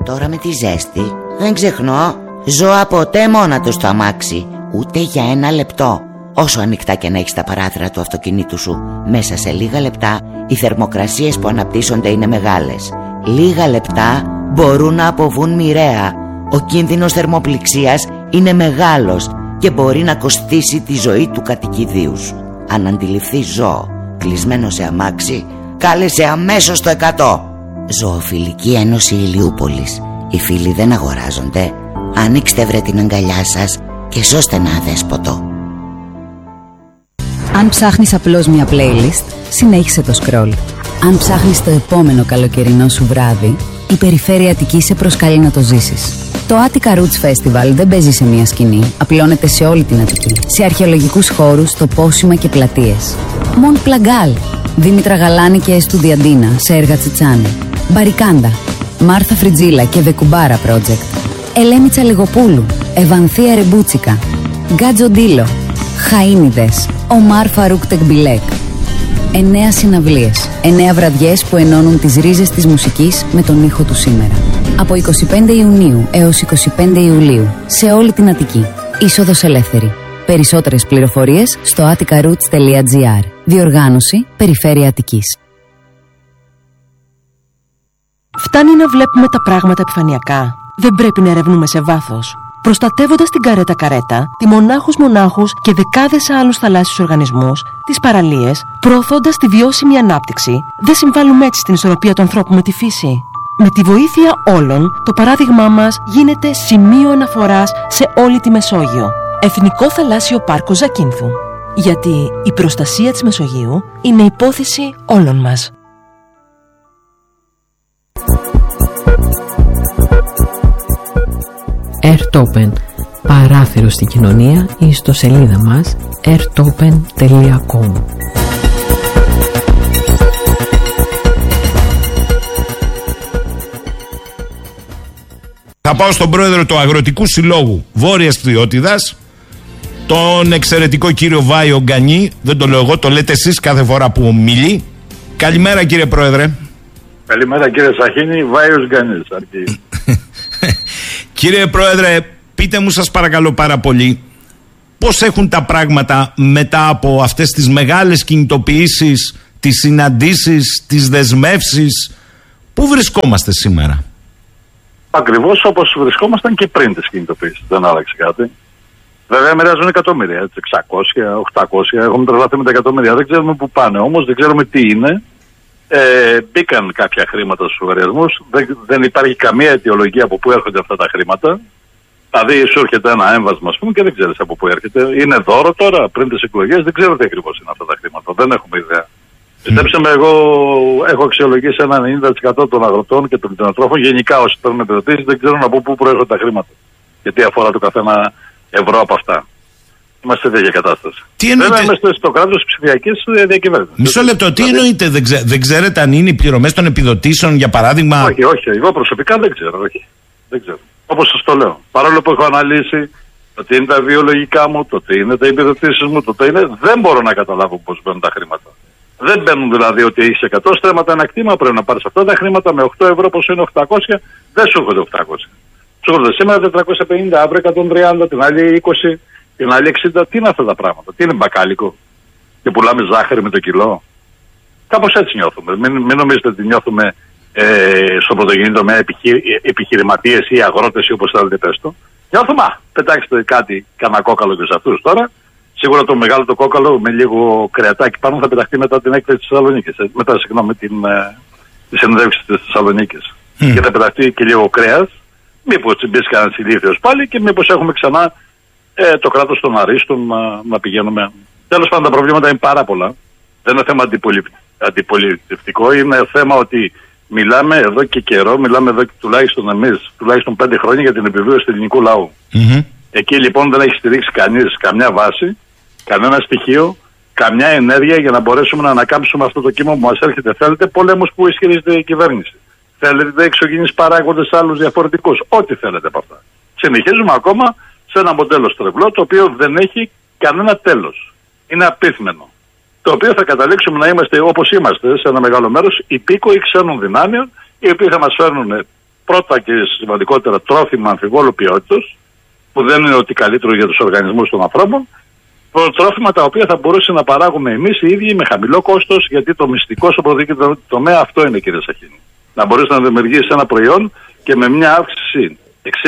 Τώρα με τη ζέστη δεν ξεχνώ, ζω ποτέ μόνα του στο αμάξι, ούτε για ένα λεπτό. Όσο ανοιχτά και να έχεις τα παράθυρα του αυτοκινήτου σου, μέσα σε λίγα λεπτά οι θερμοκρασίες που αναπτύσσονται είναι μεγάλες. Λίγα λεπτά μπορούν να αποβούν μοιραία. Ο κίνδυνος θερμοπληξίας είναι μεγάλος και μπορεί να κοστίσει τη ζωή του κατοικιδίου σου. Αν αντιληφθείς ζώο κλεισμένο σε αμάξι, κάλεσε αμέσως το 100. Ζωοφιλική Ένωση Ηλιούπολης. Οι φίλοι δεν αγοράζονται. Ανοίξτε βρε την αγκαλιά σας και σώστε ένα αδέσποτο. Αν ψάχνεις απλώς μια playlist, συνέχισε το scroll. Αν ψάχνεις το επόμενο καλοκαιρινό σου βράδυ, η Περιφέρεια Αττικής σε προσκαλεί να το ζήσεις. Το Attica Roots Festival δεν παίζει σε μια σκηνή, απλώνεται σε όλη την Αττική. Σε αρχαιολογικούς χώρους, τοπόσιμα και πλατείες. Μοντ Πλαγκάλ, Δήμητρα Γαλάνη και Εστουδιαντίνα σε έργα Τσιτσάνη. Μπαρικάντα, Μάρθα Φριτζίλα και The Κουμπάρα Project. Ελένη Τσαλιγοπούλου, Ευανθία Ρεμπούτσικα. Γκάτζο Ντίλο, Χαΐνιδες, Ομάρ Φαρούκ Τεκμπιλέκ. 9 συναυλίες, 9 βραδιές που ενώνουν τις ρίζες της μουσικής με τον ήχο του σήμερα. Από 25 Ιουνίου έως 25 Ιουλίου, σε όλη την Αττική. Είσοδος ελεύθερη. Περισσότερες πληροφορίες στο atticaroots.gr. Διοργάνωση Περιφέρεια Αττικής. Φτάνει να βλέπουμε τα πράγματα επιφανειακά. Δεν πρέπει να ερευνούμε σε βάθος. Προστατεύοντας την καρέτα, τη μονάχους και δεκάδες άλλους θαλάσσιους οργανισμούς, τις παραλίες, προωθώντας τη βιώσιμη ανάπτυξη, δεν συμβάλλουμε έτσι στην ισορροπία του ανθρώπου με τη φύση. Με τη βοήθεια όλων, το παράδειγμά μας γίνεται σημείο αναφοράς σε όλη τη Μεσόγειο. Εθνικό Θαλάσσιο Πάρκο Ζακίνθου. Γιατί η προστασία της Μεσογείου είναι υπόθεση όλων μας. Airtopen, παράθυρο στην κοινωνία, ή στο σελίδα μας airtopen.com. Θα πάω στον πρόεδρο του Αγροτικού Συλλόγου Βόρειας Φθιώτιδας, τον εξαιρετικό κύριο Βάιο Γκανή. Δεν το λέω εγώ, το λέτε εσείς κάθε φορά που μιλεί. Καλημέρα κύριε πρόεδρε. Καλημέρα κύριε Σαχίνη, Βάιος Γκανής. Κύριε πρόεδρε, πείτε μου σας παρακαλώ πάρα πολύ, πώς έχουν τα πράγματα μετά από αυτές τις μεγάλες κινητοποιήσεις, τις συναντήσεις, τις δεσμεύσεις? Πού βρισκόμαστε σήμερα? Ακριβώς όπως βρισκόμασταν και πριν τις κινητοποιήσεις. Δεν άλλαξε κάτι. Βέβαια μοιράζουν εκατομμύρια, έτσι, 600, 800, έχουμε τρελαθεί με τα εκατομμύρια. Δεν ξέρουμε πού πάνε όμως, δεν ξέρουμε τι είναι. Μπήκαν κάποια χρήματα στους λογαριασμούς, δεν υπάρχει καμία αιτιολογία από πού έρχονται αυτά τα χρήματα. Δηλαδή σου έρχεται ένα έμβασμα, ας πούμε, και δεν ξέρεις από πού έρχεται. Είναι δώρο τώρα, πριν τις εκλογές, δεν ξέρω τι ακριβώς είναι αυτά τα χρήματα. Δεν έχουμε ιδέα. Πιστέψτε με, εγώ έχω αξιολογήσει ένα 90% των αγροτών και των κτηνοτρόφων, γενικά όσοι παίρνουν επιδοτήσεις, δεν ξέρουν από πού προέρχονται τα χρήματα. Γιατί αφορά το καθένα ευρώ από αυτά. Είμαστε σε τέτοια κατάσταση. Βέβαια είμαστε στο κράτος της ψηφιακής διακυβέρνησης. Μισό λεπτό, τι εννοείτε, δεν ξέρετε αν είναι οι πληρωμές των επιδοτήσεων, για παράδειγμα? Όχι, εγώ προσωπικά δεν ξέρω, όχι. Δεν ξέρω. Όπως σας το λέω. Παρόλο που έχω αναλύσει το τι είναι τα βιολογικά μου, το τι είναι τα επιδοτήσεις μου, το τι είναι, δεν μπορώ να καταλάβω πώς μπαίνουν τα χρήματα. Δεν μπαίνουν δηλαδή ότι έχεις 100 στρέμματα ένα κτήμα, πρέπει να πάρεις αυτά τα χρήματα με 8 ευρώ, πόσο είναι 800, δεν σου έρχονται 800. Σου έρχονται σήμερα 450, αύριο 130, την άλλη 20. Την άλλη 60, τι είναι αυτά τα πράγματα? Τι είναι μπακάλικο? Και πουλάμε ζάχαρη με το κιλό? Κάπως έτσι νιώθουμε. Μην νομίζετε ότι νιώθουμε στο πρωτογενή τομέα επιχειρηματίες ή αγρότες ή όπως θέλετε πες το. Νιώθουμε, πετάξτε κάτι, κανένα κόκαλο και σε αυτούς τώρα. Σίγουρα το μεγάλο το κόκαλο με λίγο κρεατάκι πάνω θα πεταχτεί μετά την έκθεση της Θεσσαλονίκης. Μετά, συγγνώμη, τη συνέντευξη της Θεσσαλονίκης. Και θα πεταχτεί και λίγο κρέας. Μήπως μπει κανένας ηλίθιος πάλι και μήπως έχουμε ξανά το κράτος των αρίστων να πηγαίνουμε. Τέλος πάντων, τα προβλήματα είναι πάρα πολλά. Δεν είναι θέμα αντιπολιτευτικό, είναι θέμα ότι μιλάμε εδώ και καιρό, μιλάμε εδώ και τουλάχιστον εμείς, τουλάχιστον 5 χρόνια για την επιβίωση του ελληνικού λαού. Εκεί λοιπόν δεν έχει στηρίξει κανείς καμιά βάση, κανένα στοιχείο, καμιά ενέργεια για να μπορέσουμε να ανακάμψουμε αυτό το κύμα που μας έρχεται. Θέλετε πολέμους που ισχυρίζεται η κυβέρνηση. Θέλετε εξωγενείς παράγοντες άλλους διαφορετικούς. Ό,τι θέλετε από αυτά. Συνεχίζουμε ακόμα σε ένα μοντέλο στρεβλό, το οποίο δεν έχει κανένα τέλος. Είναι απίθμενο. Το οποίο θα καταλήξουμε να είμαστε όπως είμαστε σε ένα μεγάλο μέρος υπήκοοι ξένων δυνάμεων, οι οποίοι θα μας φέρνουν πρώτα και σημαντικότερα τρόφιμα αμφιβόλου ποιότητας, που δεν είναι ότι καλύτερο για τους οργανισμούς των ανθρώπων, τρόφιμα τα οποία θα μπορούσε να παράγουμε εμείς οι ίδιοι με χαμηλό κόστος, γιατί το μυστικό στο πρωτοδιοικητικό τομέα αυτό είναι, κύριε Σαχίνη. Να μπορείς να δημιουργήσεις ένα προϊόν και με μια αύξηση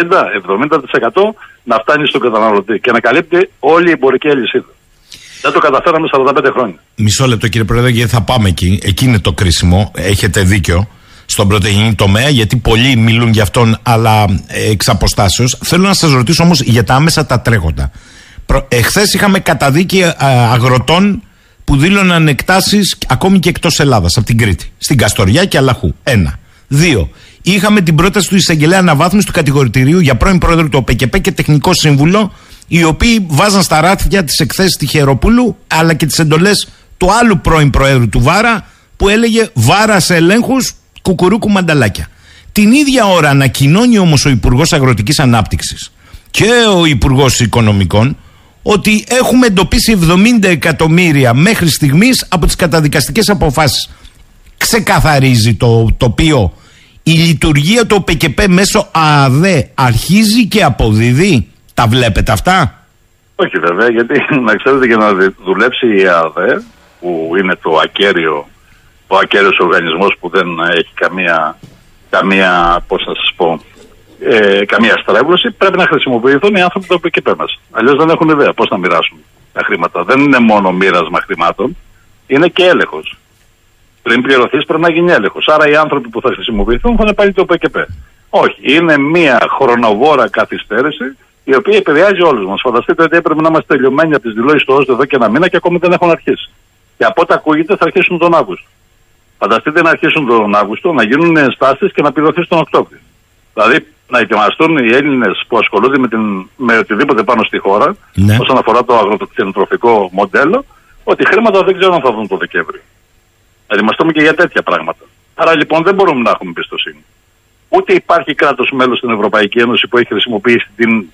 60-70% να φτάνει στον καταναλωτή και να καλύπτει όλη η εμπορική αλυσίδα. Δεν το καταφέραμε 45 χρόνια. Μισό λεπτό, κύριε Πρόεδρε, γιατί θα πάμε εκεί. Εκεί είναι το κρίσιμο. Έχετε δίκιο. Στον πρωτογενή τομέα, γιατί πολλοί μιλούν για αυτόν, αλλά εξ αποστάσεως. Θέλω να σας ρωτήσω όμως για τα άμεσα τα τρέχοντα. Εχθές είχαμε καταδίκη αγροτών που δήλωναν εκτάσεις ακόμη και εκτός Ελλάδας, από την Κρήτη, στην Καστοριά και Αλαχού. 1. 2. Είχαμε την πρόταση του εισαγγελέα αναβάθμισης του κατηγορητηρίου για πρώην πρόεδρο του ΟΠΕΚΕΠΕ και τεχνικό σύμβουλο, οι οποίοι βάζαν στα ράφια τις εκθέσεις Τυχεροπούλου, αλλά και τις εντολές του άλλου πρώην προέδρου του Βάρα, που έλεγε Βάρα σε ελέγχους, κουκουρούκου μανταλάκια. Την ίδια ώρα ανακοινώνει όμως ο Υπουργός Αγροτικής Ανάπτυξης και ο Υπουργός Οικονομικών ότι έχουμε εντοπίσει 70 εκατομμύρια μέχρι στιγμής από τις καταδικαστικές αποφάσεις. Ξεκαθαρίζει το τοπίο. Η λειτουργία του ΟΠΕΚΕΠΕ μέσω ΑΔΕ αρχίζει και αποδίδει. Τα βλέπετε αυτά? Όχι βέβαια, γιατί να ξέρετε, για να δουλέψει η ΑΔΕ, που είναι ο ακέριος οργανισμός που δεν έχει καμία πώς να σας πω, καμία στρέβλωση, πρέπει να χρησιμοποιηθούν οι άνθρωποι του ΟΠΕΚΕΠΕ μας. Αλλιώς δεν έχουν ιδέα πώς να μοιράσουν τα χρήματα. Δεν είναι μόνο μοίρασμα χρημάτων, είναι και έλεγχος. Πριν πληρωθείς πρέπει να γίνει έλεγχος. Άρα οι άνθρωποι που θα χρησιμοποιηθούν θα είναι πάλι το ΟΠΕΚΕΠΕ. Όχι, είναι μια χρονοβόρα καθυστέρηση η οποία επηρεάζει όλους μας. Φανταστείτε ότι έπρεπε να είμαστε τελειωμένοι από τις δηλώσεις του ΩΣΔ εδώ και ένα μήνα και ακόμη δεν έχουν αρχίσει. Και από ό,τι ακούγεται θα αρχίσουν τον Αύγουστο. Φανταστείτε να αρχίσουν τον Αύγουστο, να γίνουν ενστάσεις και να πληρωθεί τον Οκτώβριο. Δηλαδή να ετοιμαστούν οι Έλληνες που ασχολούνται με οτιδήποτε πάνω στη χώρα, ναι, όσον αφορά το αγροτικό μοντέλο, ότι χρήματα δεν ξέρω αν θα δουν το Δεκέμβριο. Να ετοιμαστούμε και για τέτοια πράγματα. Άρα λοιπόν δεν μπορούμε να έχουμε εμπιστοσύνη. Ούτε υπάρχει κράτος μέλος στην Ευρωπαϊκή Ένωση που έχει χρησιμοποιήσει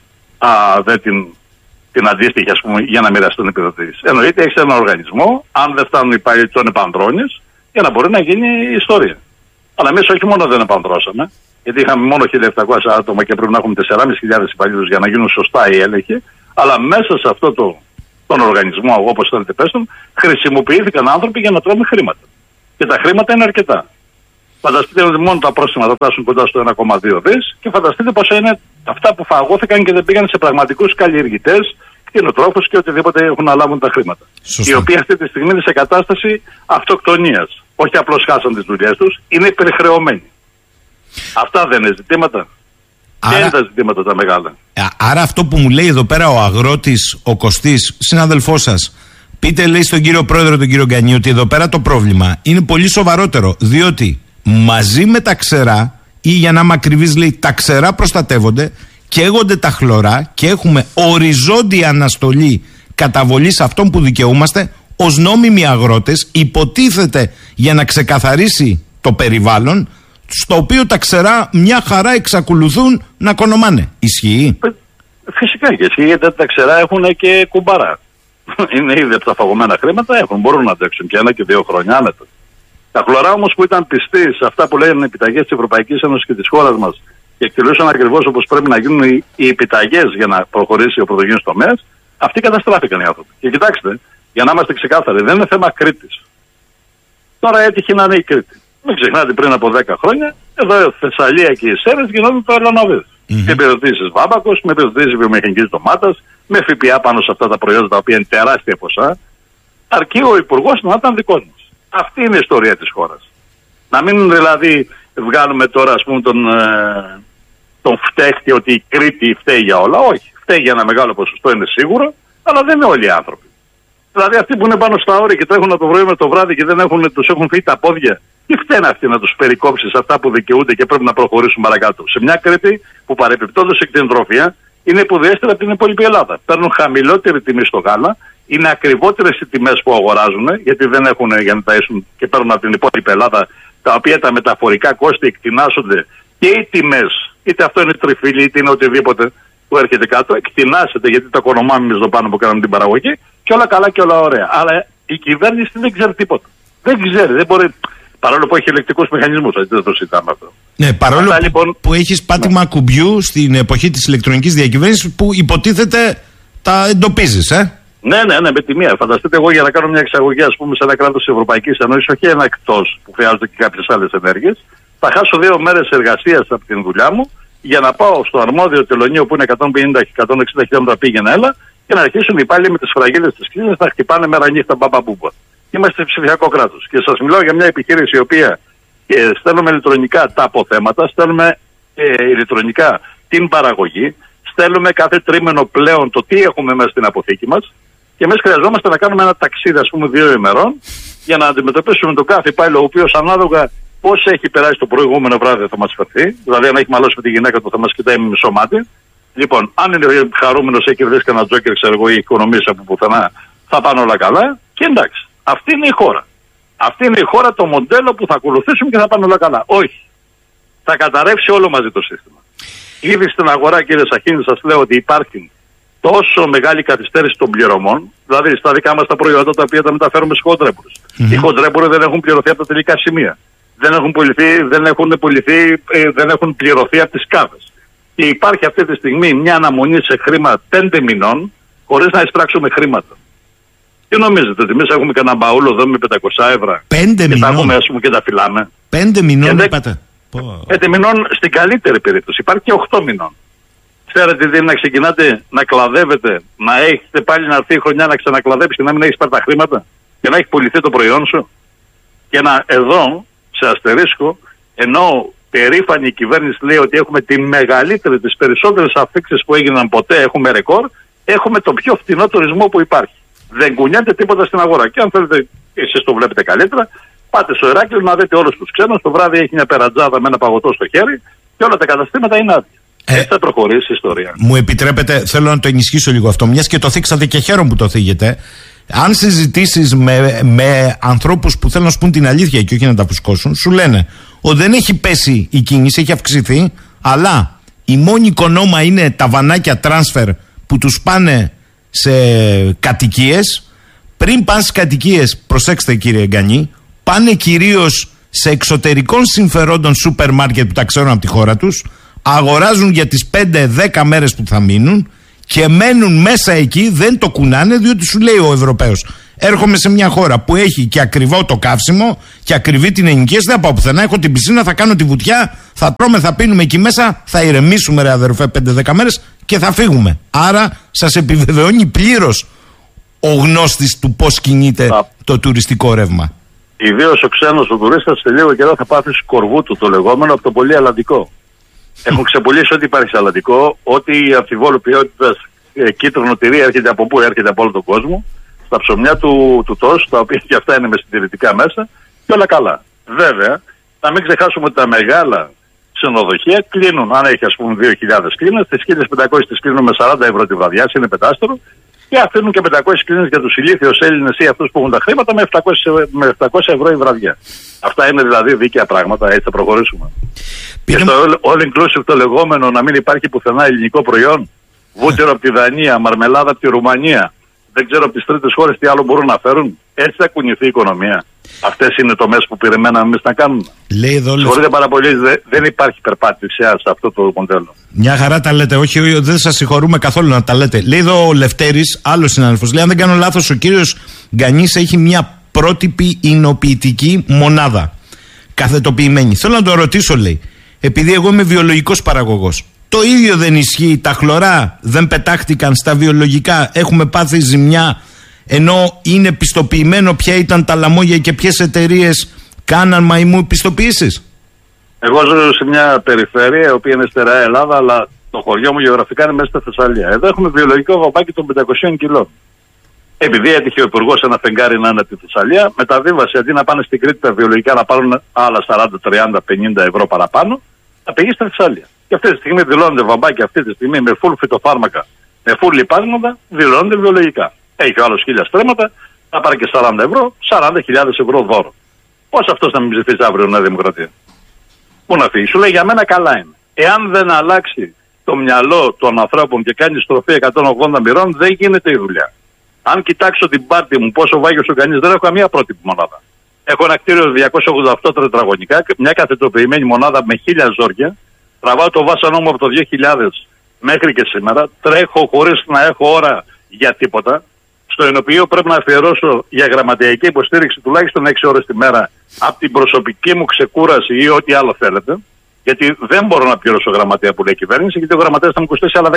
την αντίστοιχη, ας πούμε, για να μοιραστούν επιδοτήσεις. Εννοείται έχεις ένα οργανισμό, αν δεν φτάνουν οι υπάλληλοι τον επανδρώνεις για να μπορεί να γίνει η ιστορία. Αλλά εμείς όχι μόνο δεν επανδρώσαμε, γιατί είχαμε μόνο 1.700 άτομα και πρέπει να έχουμε 4.500 υπαλλήλους για να γίνουν σωστά οι έλεγχοι, αλλά μέσα σε αυτό τον οργανισμό, όπως θέλετε πες τον, χρησιμοποιήθηκαν άνθρωποι για να τρώμε χρήματα. Και τα χρήματα είναι αρκετά. Φανταστείτε ότι μόνο τα πρόστιμα θα φτάσουν κοντά στο 1,2 δις και φανταστείτε πόσα είναι αυτά που φαγώθηκαν και δεν πήγαν σε πραγματικούς καλλιεργητές, κτηνοτρόφους και οτιδήποτε έχουν να λάβουν τα χρήματα. Σωστά. Οι οποίοι αυτή τη στιγμή είναι σε κατάσταση αυτοκτονίας. Όχι απλώς χάσαν τις δουλειές τους, είναι υπερχρεωμένοι. Αυτά δεν είναι ζητήματα? Ποια είναι τα ζητήματα τα μεγάλα? Άρα αυτό που μου λέει εδώ πέρα ο αγρότης, ο Κωστής, συνάδελφός σας, πείτε, λέει στον κύριο πρόεδρο, τον κύριο Γκανή, ότι εδώ πέρα το πρόβλημα είναι πολύ σοβαρότερο, διότι μαζί με τα ξερά, ή για να είμαι ακριβής, λέει, τα ξερά προστατεύονται, καίγονται τα χλωρά και έχουμε οριζόντια αναστολή καταβολής αυτών που δικαιούμαστε ως νόμιμοι αγρότες, υποτίθεται για να ξεκαθαρίσει το περιβάλλον, στο οποίο τα ξερά μια χαρά εξακολουθούν να κονομάνε. Ισχύει? Φυσικά και ισχύει, γιατί τα ξερά έχουν και κουμπάρα. Είναι ήδη από τα φαγωμένα χρήματα, μπορούν να αντέξουν και 1 και 2 χρόνια άνετα. Τα χλωρά όμως που ήταν πιστοί σε αυτά που λένε επιταγές της Ευρωπαϊκής Ένωσης και της χώρας μας και εκτελούσαν ακριβώς όπως πρέπει να γίνουν οι επιταγές για να προχωρήσει ο πρωτογενής τομέας, αυτοί καταστράφηκαν οι άνθρωποι. Και κοιτάξτε, για να είμαστε ξεκάθαροι, δεν είναι θέμα Κρήτης. Τώρα έτυχε να είναι η Κρήτη. Μην ξεχνάτε, πριν από 10 χρόνια, εδώ η Θεσσαλία και οι Σέρρες γινόταν το Ελλανοβίδ. Με επιδοτήσεις Βάμπακος, με επιδοτήσεις βιομηχανικής ντομάτας, με ΦΠΑ πάνω σε αυτά τα προϊόντα τα οποία είναι τεράστια ποσά. Αρκεί ο υπουργός να ήταν δικός μας. Αυτή είναι η ιστορία της χώρας. Να μην δηλαδή βγάλουμε τώρα, ας πούμε, τον φταίχτη ότι η Κρήτη φταίει για όλα. Όχι. Φταίει για ένα μεγάλο ποσοστό, είναι σίγουρο, αλλά δεν είναι όλοι οι άνθρωποι. Δηλαδή αυτοί που είναι πάνω στα όρια και τρέχουν από το πρωί με το βράδυ και τους έχουν φύγει τα πόδια, τι φταίνε αυτοί να τους περικόψεις αυτά που δικαιούνται και πρέπει να προχωρήσουν παρακάτω? Σε μια Κρήτη που παρεπιπτόντως η κτηνοτροφία είναι υποδειέστερα από την υπόλοιπη Ελλάδα. Παίρνουν χαμηλότερη τιμή στο γάλα, είναι ακριβότερες οι τιμές που αγοράζουν, γιατί δεν έχουν για να ταΐσουν και παίρνουν από την υπόλοιπη Ελλάδα, τα οποία τα μεταφορικά κόστη εκτινάσονται και οι τιμές, είτε αυτό είναι τριφύλι, είτε είναι οτιδήποτε που έρχεται κάτω, εκτινάσεται γιατί τα κονομάμε εμείς εδώ πάνω που κάνουμε την παραγωγή και όλα καλά και όλα ωραία. Αλλά η κυβέρνηση δεν ξέρει τίποτα. Δεν ξέρει, δεν μπορεί. Παρόλο που έχει ελεκτικούς μηχανισμούς, δεν το συζητάμε αυτό. Ναι, παρόλο αυτά, λοιπόν, που έχεις πάτημα κουμπιού στην εποχή της ηλεκτρονικής διακυβέρνησης που υποτίθεται τα εντοπίζεις, Ναι, με τη μία. Φανταστείτε, εγώ για να κάνω μια εξαγωγή, ας πούμε, σε ένα κράτος της Ευρωπαϊκής Ένωσης, όχι ένα εκτός που χρειάζονται και κάποιες άλλες ενέργειες, θα χάσω 2 μέρες εργασίας από την δουλειά μου για να πάω στο αρμόδιο τελωνείο που είναι 150-160 χιλιόμετρα πήγαινε έλα και να αρχίσουν οι υπάλληλοι με τις φραγίδες της κλίνης να χτυπάνε μέρα νύχτα μπαμπαμπούμπα. Είμαστε ψηφιακό κράτος. Και σας μιλάω για μια επιχείρηση η οποία στέλνουμε ηλεκτρονικά τα αποθέματα, στέλνουμε ηλεκτρονικά την παραγωγή, στέλνουμε κάθε τρίμηνο πλέον το τι έχουμε μέσα στην αποθήκη μας και εμείς χρειαζόμαστε να κάνουμε ένα ταξίδι, ας πούμε, 2 ημερών για να αντιμετωπίσουμε τον κάθε υπάλληλο, ο οποίος ανάλογα πώς έχει περάσει το προηγούμενο βράδυ θα μας φερθεί. Δηλαδή, αν έχει μαλώσει με τη γυναίκα του, θα μας κοιτάει με μισό μάτι. Λοιπόν, αν είναι χαρούμενος, έχει κερδίσει κανένα τζόκερ, ξέρω εγώ, ή οικονομίες από πουθενά, θα πάνε όλα καλά. Και εντάξει, αυτή είναι η χώρα. Αυτή είναι η χώρα, το μοντέλο που θα ακολουθήσουμε και θα πάνε όλα καλά. Όχι. Θα καταρρεύσει όλο μαζί το σύστημα. Ήδη στην αγορά, κύριε Σαχίνη, σας λέω ότι υπάρχει τόσο μεγάλη καθυστέρηση των πληρωμών, δηλαδή στα δικά μας τα προϊόντα τα οποία τα μεταφέρουμε στους χοντρέμπορους. Οι χοντρέμποροι δεν έχουν πληρωθεί από τα τελικά σημεία. Δεν έχουν πληρωθεί από τις κάβες. Και υπάρχει αυτή τη στιγμή μια αναμονή σε χρήμα 5 μηνών, χωρίς να εισπράξουμε χρήματα. Τι νομίζετε, ότι εμείς έχουμε κανένα μπαούλο εδώ με 500 ευρώ. 5 μηνών. Τα έχουμε, ας πούμε, και τα φυλάμε. 5 μηνών είπατε. 5 μηνών στην καλύτερη περίπτωση. Υπάρχει και 8 μηνών. Ξέρετε τι είναι να ξεκινάτε να κλαδεύετε, να έχετε πάλι να έρθει η χρονιά να ξανακλαδέψει και να μην έχεις πάρει τα χρήματα και να έχει πουληθεί το προϊόν σου. Και να εδώ, σε αστερίσκο, ενώ περήφανη η κυβέρνηση λέει ότι έχουμε τη μεγαλύτερη, τις περισσότερες αφήξεις που έγιναν ποτέ, έχουμε ρεκόρ, έχουμε το πιο φθηνό τουρισμό που υπάρχει. Δεν κουνιάται τίποτα στην αγορά. Και αν θέλετε, εσείς το βλέπετε καλύτερα, πάτε στο Ηράκλειο να δείτε όλους τους ξένους. Το βράδυ έχει μια περατζάδα με ένα παγωτό στο χέρι και όλα τα καταστήματα είναι άδεια. Έτσι θα προχωρήσει η ιστορία. Μου επιτρέπετε, θέλω να το ενισχύσω λίγο αυτό, μιας και το θίξατε και χαίρομαι που το θίγετε. Αν συζητήσεις με ανθρώπους που θέλουν να σου πούν την αλήθεια και όχι να τα φουσκώσουν, σου λένε ότι δεν έχει πέσει η κίνηση, έχει αυξηθεί, αλλά η μόνη οικονόμα είναι τα βανάκια transfer που τους πάνε σε κατοικίες. Πριν πάνε στις κατοικίες, προσέξτε κύριε Γκανή, πάνε κυρίως σε εξωτερικών συμφερόντων σούπερ μάρκετ που τα ξέρουν από τη χώρα τους, αγοράζουν για τις 5-10 μέρες που θα μείνουν και μένουν μέσα εκεί, δεν το κουνάνε, διότι σου λέει ο Ευρωπαίος, έρχομαι σε μια χώρα που έχει και ακριβό το καύσιμο και ακριβή την ενοικίαση, δεν θα πάω πουθενά, έχω την πισίνα, θα κάνω τη βουτιά, θα τρώμε, θα πίνουμε εκεί μέσα, θα ηρεμήσουμε ρε αδερφέ 5-10 μέρες και θα φύγουμε. Άρα σας επιβεβαιώνει πλήρως ο γνώστης του πώς κινείται το τουριστικό ρεύμα. Ιδίως ο ξένος ο τουρίστας σε λίγο καιρό θα πάθει σκορβούτου το λεγόμενο από το πολύ αλλαντικό. Έχουν ξεπουλήσει ό,τι υπάρχει σε αλλαντικό, ό,τι αμφιβόλου ποιότητας κίτρινο τυρί έρχεται από πού, έρχεται από όλο τον κόσμο, στα ψωμιά του τόσου, τα οποία και αυτά είναι με συντηρητικά μέσα, και όλα καλά. Βέβαια, να μην ξεχάσουμε ότι τα μεγάλα ξενοδοχεία κλείνουν, αν έχει ας πούμε 2.000 κλίνες, τις 1.500 τις κλείνουν με 40 ευρώ τη βραδιά, είναι πεντάστερο, και αφήνουν και 500 κλίνες για τους ηλίθιους Έλληνες ή αυτούς που έχουν τα χρήματα με 700 ευρώ η βραδιά. Αυτά είναι δηλαδή δίκαια πράγματα, έτσι θα προχωρήσουμε. Και στο all inclusive το λεγόμενο να μην υπάρχει πουθενά ελληνικό προϊόν, βούτυρο από τη Δανία, μαρμελάδα από τη Ρουμανία, δεν ξέρω από τις τρίτες χώρες τι άλλο μπορούν να φέρουν. Έτσι θα κουνηθεί η οικονομία. Αυτές είναι το μέσο που περιμέναμε εμείς να κάνουμε. Συγχωρείτε πάρα πολύ, δεν υπάρχει περπάτηση σε αυτό το μοντέλο. Μια χαρά τα λέτε, όχι, δεν σας συγχωρούμε καθόλου να τα λέτε. Λέει εδώ ο Λευτέρης, άλλος συνάδελφος, λέει αν δεν κάνω λάθος ο κύριος Γκανής έχει μια πρότυπη εινοποιητική μονάδα. Καθετοποιημένη. Θέλω να το ρωτήσω, λέει, επειδή εγώ είμαι βιολογικός παραγωγός. Το ίδιο δεν ισχύει, τα χλωρά δεν πετάχτηκαν στα βιολογικά, έχουμε πάθει ζημιά, ενώ είναι πιστοποιημένο ποια ήταν τα λαμόγια και ποιες εταιρείες κάναν μαϊμού πιστοποιήσεις. Εγώ ζω σε μια περιφέρεια, η οποία είναι στερεά Ελλάδα, αλλά το χωριό μου γεωγραφικά είναι μέσα στη Θεσσαλία. Εδώ έχουμε βιολογικό βαμπάκι των 500 κιλών. Επειδή έτυχε ο υπουργός ένα φεγγάρι να είναι από τη Θεσσαλία, μεταβίβασε αντί να πάνε στην Κρήτη τα βιολογικά να πάρουν άλλα 40, 30, 50 ευρώ παραπάνω, να πήγε στη Θεσσαλία. Και αυτή τη στιγμή δηλώνονται βαμπάκια, αυτή τη στιγμή με full φυτοφάρμακα, με full λιπάσματα, δηλώνονται βιολογικά. Έχει ο άλλος 1000 στρέμματα, θα πάρει και 40 ευρώ, 40.000 ευρώ δώρο. Πώς αυτός να μην ψηφίσει αύριο Νέα Δημοκρατία? Πού να φύγει? Σου λέει για μένα καλά είναι. Εάν δεν αλλάξει το μυαλό των ανθρώπων και κάνει στροφή 180 μοιρών, δεν γίνεται η δουλειά. Αν κοιτάξω την πάρτη μου, πόσο βάγιος ο κανείς, δεν έχω καμία πρότυπη μονάδα. Έχω ένα κτίριο 288 τετραγωνικά, μια καθετοποιημένη μονάδα με 1000 ζόρια. Τραβάω το βάσανό μου από το 2000 μέχρι και σήμερα. Τρέχω χωρίς να έχω ώρα για τίποτα. Στο οποίο πρέπει να αφιερώσω για γραμματειακή υποστήριξη τουλάχιστον 6 ώρες τη μέρα από την προσωπική μου ξεκούραση ή ό,τι άλλο θέλετε. Γιατί δεν μπορώ να πληρώσω γραμματέα που λέει η κυβέρνηση, γιατί ο γραμματέας θα μου κοστίσει άλλα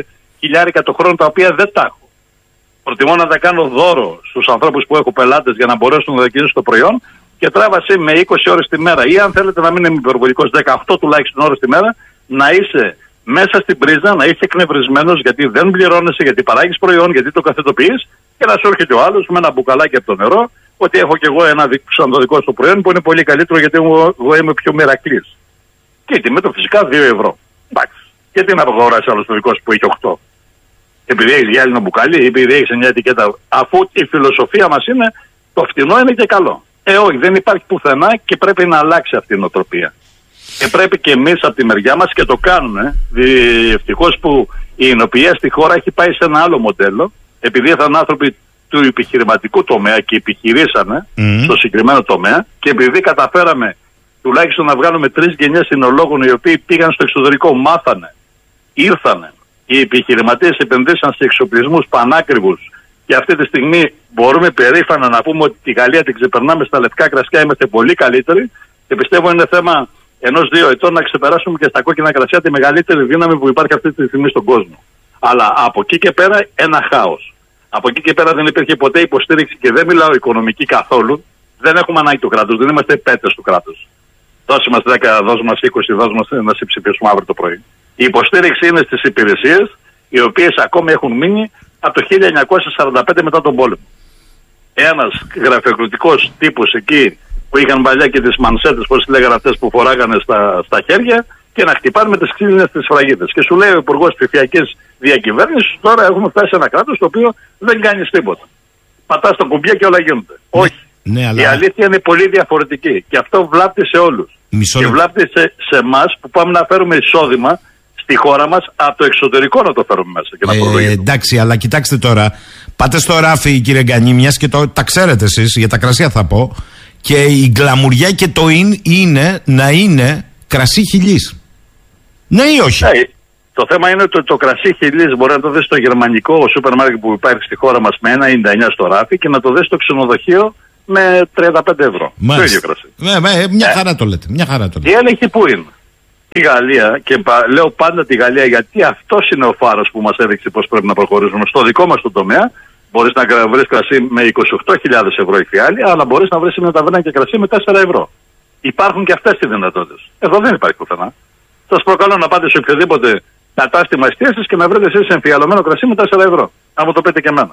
15.000 το χρόνο, τα οποία δεν τα έχω. Προτιμώ να τα κάνω δώρο στους ανθρώπους που έχω πελάτες για να μπορέσουν να δοκιμάσουν το προϊόν και τράβασε με 20 ώρες τη μέρα. Ή αν θέλετε να μην είμαι υπερβολικός, 18 τουλάχιστον ώρες τη μέρα, να είσαι μέσα στην πρίζα, να είσαι εκνευρισμένος γιατί δεν πληρώνεσαι, γιατί παράγεις προϊόν, γιατί το καθετοποιείς και να σου έρχεται ο άλλος με ένα μπουκαλάκι από το νερό ότι έχω κι εγώ ένα δικό στο προϊόν που είναι πολύ καλύτερο γιατί εγώ είμαι πιο μερακλής. Και η τιμή του φυσικά 2 ευρώ. Εντάξει. Γιατί να αγοράσει άλλο το δικό σου που έχει 8. Επειδή έχει γυάλινο μπουκάλι, επειδή έχει μια ετικέτα. Αφού η φιλοσοφία μας είναι το φτηνό είναι και καλό. Όχι, δεν υπάρχει πουθενά και πρέπει να αλλάξει αυτή η νοοτροπία. Και πρέπει και εμείς από τη μεριά μας και το κάνουμε. Ευτυχώς που η εινοποιία στη χώρα έχει πάει σε ένα άλλο μοντέλο. Επειδή ήταν άνθρωποι του επιχειρηματικού τομέα και επιχειρήσανε στο συγκεκριμένο τομέα και επειδή καταφέραμε τουλάχιστον να βγάλουμε 3 γενιές συνολόγων οι οποίοι πήγαν στο εξωτερικό, μάθανε, ήρθανε. Οι επιχειρηματίες επενδύσαν σε εξοπλισμούς πανάκριβους και αυτή τη στιγμή μπορούμε περήφανα να πούμε ότι τη Γαλλία την ξεπερνάμε στα λευκά κρασιά, είμαστε πολύ καλύτεροι και πιστεύω είναι θέμα 1-2 ετών να ξεπεράσουμε και στα κόκκινα κρασιά τη μεγαλύτερη δύναμη που υπάρχει αυτή τη στιγμή στον κόσμο. Αλλά από εκεί και πέρα ένα χάος. Από εκεί και πέρα δεν υπήρχε ποτέ υποστήριξη και δεν μιλάω οικονομική καθόλου. Δεν έχουμε ανάγκη του κράτους, δεν είμαστε πέτες του κράτους. Δώσε μας 10, δώσε μας 20, δώσε μας να σε ψηφίσουμε αύριο το πρωί. Η υποστήριξη είναι στις υπηρεσίες, οι οποίες ακόμη έχουν μείνει από το 1945 μετά τον πόλεμο. Ένας γραφειοκρατικός τύπος εκεί που είχαν παλιά και τις μανσέτες, πώς λέγανε αυτές που φοράγανε στα χέρια, και να χτυπάνε με τις ξύλινες τις σφραγίδες. Και σου λέει ο Υπουργός Ψηφιακής Διακυβέρνησης, τώρα έχουμε φτάσει σε ένα κράτος το οποίο δεν κάνει τίποτα. Πατάς το κουμπιά και όλα γίνονται. Ναι, όχι. Ναι, αλλά... Η αλήθεια είναι πολύ διαφορετική και αυτό βλάπτει σε όλους. Και βλάπτει σε εμάς που πάμε να φέρουμε εισόδημα στη χώρα μας από το εξωτερικό να το φέρουμε μέσα. Και να εντάξει, αλλά κοιτάξτε τώρα. Πάτε στο ράφι, κύριε Γκανή, μιας και τα ξέρετε εσείς, για τα κρασιά θα πω. Και η γκλαμουριά και το είναι να είναι κρασί χιλής. Ναι ή όχι? Το θέμα είναι ότι το κρασί χιλής μπορεί να το δεις στο γερμανικό σούπερ μάρκετ που υπάρχει στη χώρα μας με 1,99 στο ράφι και να το δεις στο ξενοδοχείο με 35 ευρώ. Το ίδιο κρασί. Μια χαρά το λέτε. Η έλεγχη πού είναι? Η Γαλλία, και λέω πάντα τη Γαλλία γιατί αυτός είναι ο φάρος που μας έδειξε πώς πρέπει να προχωρήσουμε. Στο δικό μας το τομέα μπορείς να βρεις κρασί με 28.000 ευρώ η φιάλη, αλλά μπορείς να βρεις μια ταβέρνα και κρασί με 4 ευρώ. Υπάρχουν και αυτές οι δυνατότητες. Εδώ δεν υπάρχει πουθενά. Σας προκαλώ να πάτε σε οποιοδήποτε κατάστημα εστίασης και να βρείτε εσείς εμφιαλωμένο κρασί με 4 ευρώ. Να μου το πείτε και εμένα.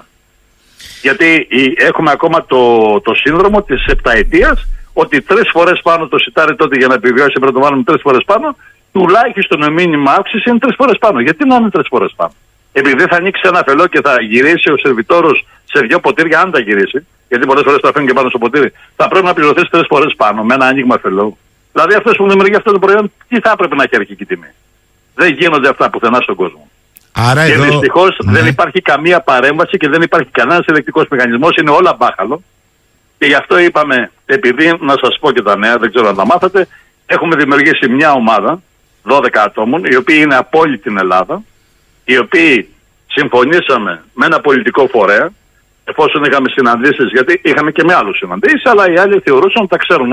Γιατί έχουμε ακόμα το σύνδρομο της επταετίας, ότι 3 φορές πάνω το σιτάρι τότε για να επιβιώσει πρέπει να το βάλουμε 3 φορές πάνω, τουλάχιστον το μήνυμα αύξηση είναι 3 φορές πάνω. Γιατί να είναι 3 φορές πάνω? Επειδή θα ανοίξει ένα φελό και θα γυρίσει ο σερβιτόρος σε 2 ποτήρια, αν τα γυρίσει, γιατί πολλές φορές το αφήνουν και πάνω στο ποτήρι, θα πρέπει να πληρωθείς 3 φορές πάνω με ένα άνοιγμα φελό. Δηλαδή αυτός που δημιουργεί αυτό το προϊόν, τι θα έπρεπε να έχει αρχική τιμή? Δεν γίνονται αυτά πουθενά στον κόσμο. Άρα και εδώ... δυστυχώς δεν υπάρχει καμία παρέμβαση και δεν υπάρχει κανένας ελεκτικός μηχανισμός, είναι όλα μπάχαλο. Και γι' αυτό είπαμε, επειδή να σας πω και τα νέα, δεν ξέρω αν τα μάθατε, έχουμε δημιουργήσει μια ομάδα 12 ατόμων, οι οποίοι είναι από όλη την Ελλάδα, οι οποίοι συμφωνήσαμε με ένα πολιτικό φορέα, εφόσον είχαμε συναντήσεις, γιατί είχαμε και με άλλους συναντήσεις, αλλά οι άλλοι θεωρούσαν ότι τα ξέρουν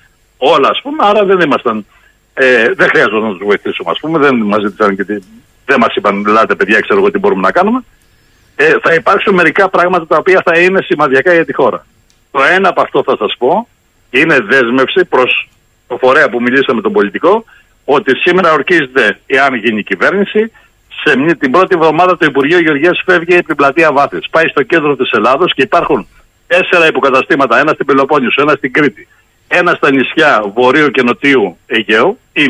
όλα ας πούμε, άρα δεν ήμασταν, δεν χρειάζονταν να τους βοηθήσουμε ας πούμε, δεν μας ζήτησαν και δεν μας είπαν, ελάτε παιδιά, ξέρω εγώ τι μπορούμε να κάνουμε. Θα υπάρξουν μερικά πράγματα τα οποία θα είναι σημαδιακά για τη χώρα. Το ένα από αυτό θα σας πω είναι δέσμευση προς το φορέα που μιλήσαμε τον πολιτικό, ότι σήμερα ορκίζεται, εάν γίνει η κυβέρνηση, την πρώτη εβδομάδα το Υπουργείο Γεωργίας φεύγει από την πλατεία Βάθης. Πάει στο κέντρο της Ελλάδος και υπάρχουν 4 υποκαταστήματα, ένα στην Πελοπόννησο, ένα στην Κρήτη, ένα στα νησιά Βορείου και Νοτιού Αιγαίου ή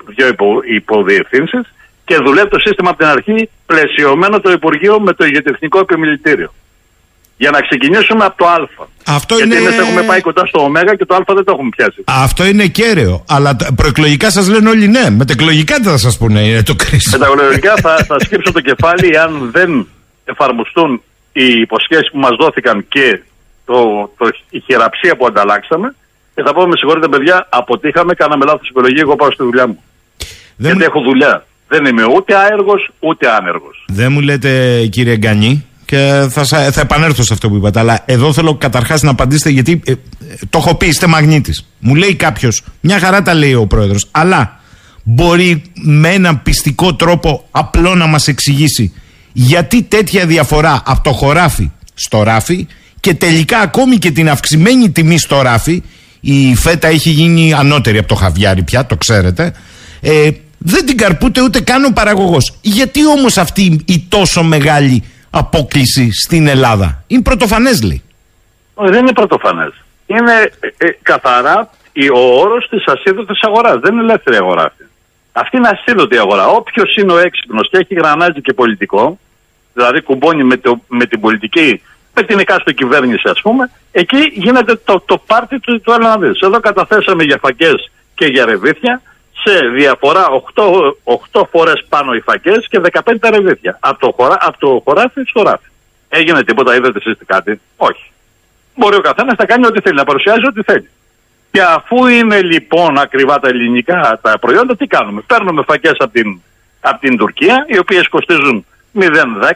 2 υποδιευθύνσεις και δουλεύει το σύστημα από την αρχή πλαισιωμένο το Υπουργείο με το ηγετευτικό επιμελητήριο. Για να ξεκινήσουμε από το Α. Αυτό γιατί είναι... εμείς έχουμε πάει κοντά στο Ω και το Α δεν το έχουμε πιάσει. Αυτό είναι κέραιο. Αλλά προεκλογικά σας λένε όλοι ναι. Μετεκλογικά τι θα σας πούνε, είναι το κρίσιμο. Μετεκλογικά θα σκύψω το κεφάλι αν δεν εφαρμοστούν οι υποσχέσεις που μας δόθηκαν και η χειραψία που ανταλλάξαμε. Και θα πω, με συγχωρείτε παιδιά, αποτύχαμε, κάναμε λάθος επιλογή, εγώ πάω στη δουλειά μου. Γιατί έχω δουλειά. Δεν είμαι ούτε άεργος ούτε άνεργος. Δεν μου λέτε, κύριε Γκανή, και θα επανέλθω σε αυτό που είπατε, αλλά εδώ θέλω καταρχάς να απαντήσετε, γιατί το έχω πει, είστε μαγνήτης. Μου λέει κάποιος, μια χαρά τα λέει ο πρόεδρος, αλλά μπορεί με έναν πιστικό τρόπο απλό να μας εξηγήσει γιατί τέτοια διαφορά από το χωράφι στο ράφι, και τελικά ακόμη και την αυξημένη τιμή στο ράφι, η φέτα έχει γίνει ανώτερη από το χαβιάρι πια, το ξέρετε, δεν την καρπούται ούτε καν ο παραγωγός. Γιατί όμως αυτή η τόσο μεγάλη απόκλιση στην Ελλάδα? Είναι πρωτοφανές, λέει. Δεν είναι πρωτοφανές. Είναι καθαρά ο όρος της ασίδωτης αγοράς. Δεν είναι ελεύθερη αγορά αυτή. Αυτή είναι ασίδωτη αγορά. Όποιος είναι ο έξυπνος και έχει γρανάζι και πολιτικό, δηλαδή κουμπώνει με την πολιτική, με την εκάστοτε κυβέρνηση, ας πούμε, εκεί γίνεται το πάρτι του Ελλάδας. Εδώ καταθέσαμε για φακές και για ρεβίθια σε διαφορά 8 φορές πάνω οι φακές και 15 τα ρεβίθια. Από το χωράφι στο ράφι. Έγινε τίποτα, είδατε εσείς κάτι? Όχι. Μπορεί ο καθένας να κάνει ό,τι θέλει, να παρουσιάζει ό,τι θέλει. Και αφού είναι λοιπόν ακριβά τα ελληνικά τα προϊόντα, τι κάνουμε? Παίρνουμε φακές από την Τουρκία, οι οποίες κοστίζουν 0,10,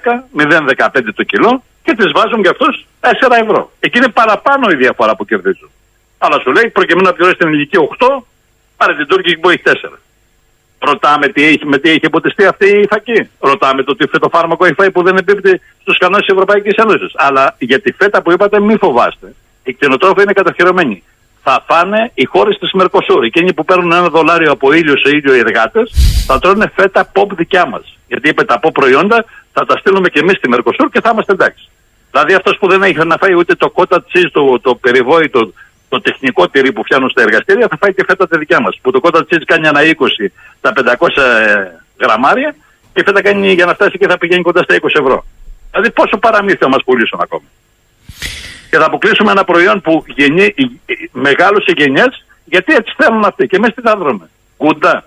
0,15 το κιλό, και τις βάζουν για αυτούς 4 ευρώ. Εκεί είναι παραπάνω η διαφορά που κερδίζουν. Αλλά σου λέει, προκειμένου να πληρώσει την ελληνική 8, πάρε την Τούρκη που έχει 4. Ρωτάμε με τι έχει ποτιστεί αυτή η φακή. Ρωτάμε το τι φυτοφάρμακο έχει φάει που δεν εμπίπτει στους κανόνες της Ευρωπαϊκής Ένωσης. Αλλά για τη φέτα που είπατε, μην φοβάστε. Οι κτηνοτρόφοι είναι κατοχυρωμένοι. Θα φάνε οι χώρες της Μερκοσούρ. Εκείνοι που παίρνουν $1 από ήλιο σε ήλιο οι εργάτες, θα τρώνε φέτα pop δικιά μας. Γιατί είπε τα pop προϊόντα θα τα στείλουμε και εμείς στη Μερκοσούρ και θα είμαστε εντάξει. Δηλαδή αυτός που δεν έχει να φάει ούτε το κότα τσίζ, το περιβόητο, το τεχνικό τυρί που φτιάχνουν στα εργαστήρια, θα φάει τη φέτα τη δικιά μας. Που το κότα τσίζ κάνει ένα 20 τα 500 γραμμάρια και η φέτα κάνει, για να φτάσει και θα πηγαίνει κοντά στα 20 ευρώ. Δηλαδή πόσο παραμύθι θα μας πουλήσουν ακόμη. Και θα αποκλείσουμε ένα προϊόν που μεγάλωσε γενιές, γιατί έτσι θέλουν αυτοί. Και εμείς τι θα δρούμε? Κούντα.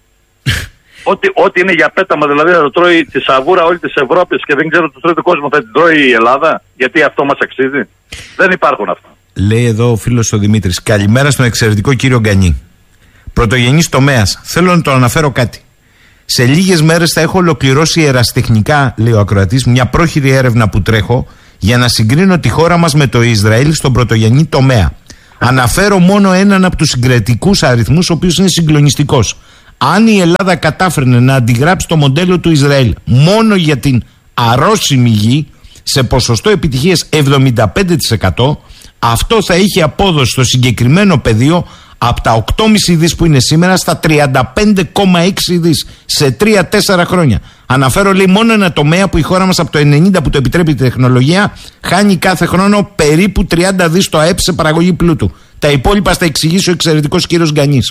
Ό,τι είναι για πέταμα, δηλαδή θα το τρώει τη σαβούρα όλη της Ευρώπης και δεν ξέρω το τρώει του κόσμου, θα την τρώει η Ελλάδα, γιατί αυτό μας αξίζει? Δεν υπάρχουν αυτά. Λέει εδώ ο φίλος ο Δημήτρης, καλημέρα στον εξαιρετικό κύριο Γκανή. Πρωτογενής τομέας, θέλω να το αναφέρω κάτι. Σε λίγες μέρες θα έχω ολοκληρώσει ερασιτεχνικά, λέει ο ακροατής, μια πρόχειρη έρευνα που τρέχω για να συγκρίνω τη χώρα μας με το Ισραήλ στον πρωτογενή τομέα. Αναφέρω μόνο έναν από τους συγκριτικούς αριθμούς, ο οποίος είναι συγκλονιστικός. Αν η Ελλάδα κατάφερνε να αντιγράψει το μοντέλο του Ισραήλ μόνο για την αρρώσιμη γη σε ποσοστό επιτυχίας 75%, αυτό θα είχε απόδοση στο συγκεκριμένο πεδίο από τα 8,5 δις που είναι σήμερα στα 35,6 δις σε 3-4 χρόνια. Αναφέρω, λέει, μόνο ένα τομέα που η χώρα μας από το 90 που το επιτρέπει η τεχνολογία χάνει κάθε χρόνο περίπου 30 δις το ΑΕΠ σε παραγωγή πλούτου. Τα υπόλοιπα θα εξηγήσει ο εξαιρετικός κύριος Γκανής.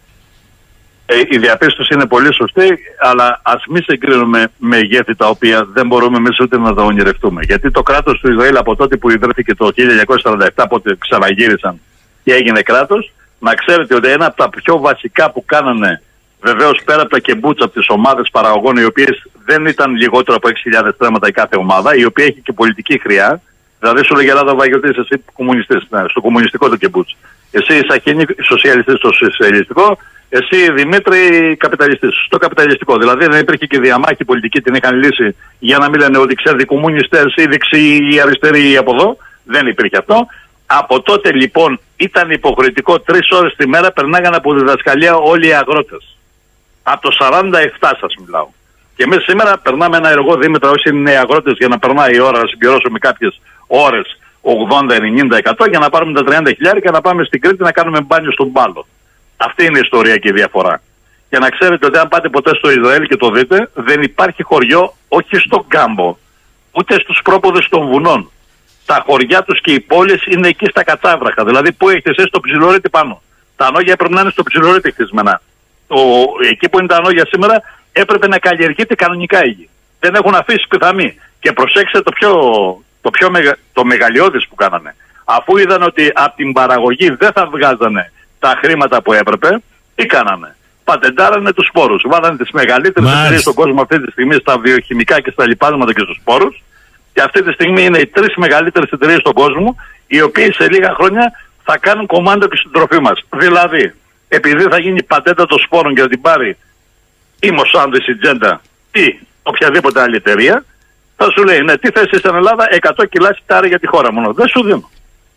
Η διαπίστωση είναι πολύ σωστή, αλλά ας μην συγκρίνουμε μεγέθη τα οποία δεν μπορούμε εμείς ούτε να τα ονειρευτούμε. Γιατί το κράτος του Ισραήλ από τότε που ιδρύθηκε το 1947, πότε ξαναγύρισαν και έγινε κράτος, να ξέρετε ότι ένα από τα πιο βασικά που κάνανε, βεβαίως πέρα από τα κεμπούτσα, από τις ομάδες παραγωγών, οι οποίες δεν ήταν λιγότερο από 6.000 στρέμματα η κάθε ομάδα, η οποία έχει και πολιτική χρειά. Δηλαδή σου λέγε Ελλάδα Βαγιωτής, εσύ κομμουνιστής, στο κομμουνιστικό το κεμπούτσα. Εσύ Σαχίνη, σοσιαλιστής στο σοσιαλιστικό. Εσύ Δημήτρη, καπιταλιστής στο καπιταλιστικό. Δηλαδή δεν υπήρχε και διαμάχη πολιτική, την είχαν λύσει για να μην λένε ότι ξέρετε κομμουνιστές ή δεξιοί ή αριστεροί από εδώ. Δεν υπήρχε αυτό. Από τότε λοιπόν ήταν υποχρεωτικό 3 ώρες τη μέρα περνάγανε από διδασκαλία όλοι οι αγρότες. Από το 47 σας μιλάω. Και εμείς σήμερα περνάμε ένα εργό, Δήμητρα, όσοι είναι αγρότες, για να περνάει η ώρα, να συμπληρώσουμε κάποιες ώρες 80-90% για να πάρουμε τα 30.000 και να πάμε στην Κρήτη να κάνουμε μπάνιο στον Πάλο. Αυτή είναι η ιστορία και η διαφορά. Και να ξέρετε ότι αν πάτε ποτέ στο Ισραήλ και το δείτε, δεν υπάρχει χωριό, όχι στον κάμπο, ούτε στους πρόποδες των βουνών. Τα χωριά τους και οι πόλεις είναι εκεί στα κατάβραχα. Δηλαδή, πού έχετε εσείς το ψιλορέτη πάνω? Τα ανώγια έπρεπε να είναι στο ψιλορέτη χτισμένα. Εκεί που είναι τα ανώγια σήμερα, έπρεπε να καλλιεργείται κανονικά η γη. Δεν έχουν αφήσει πιθαμή. Και προσέξτε το μεγαλειώδης που κάνανε. Αφού είδαν ότι από την παραγωγή δεν θα βγάζανε τα χρήματα που έπρεπε, τι κάνανε? Πατεντάρανε τους σπόρους. Βάλανε τις μεγαλύτερες εταιρείες στον κόσμο αυτή τη στιγμή στα βιοχημικά και στα λιπάσματα και στους σπόρους. Και αυτή τη στιγμή είναι οι 3 μεγαλύτερες εταιρείες στον κόσμο, οι οποίες σε λίγα χρόνια θα κάνουν κομμάτι και στην τροφή μας. Δηλαδή, επειδή θα γίνει πατέντα των σπόρων και θα την πάρει η Monsanto, η Syngenta ή οποιαδήποτε άλλη εταιρεία, θα σου λέει, ναι, τι θες στην Ελλάδα, 100 κιλά σιτάρι για τη χώρα μόνο. Δεν σου δίνω.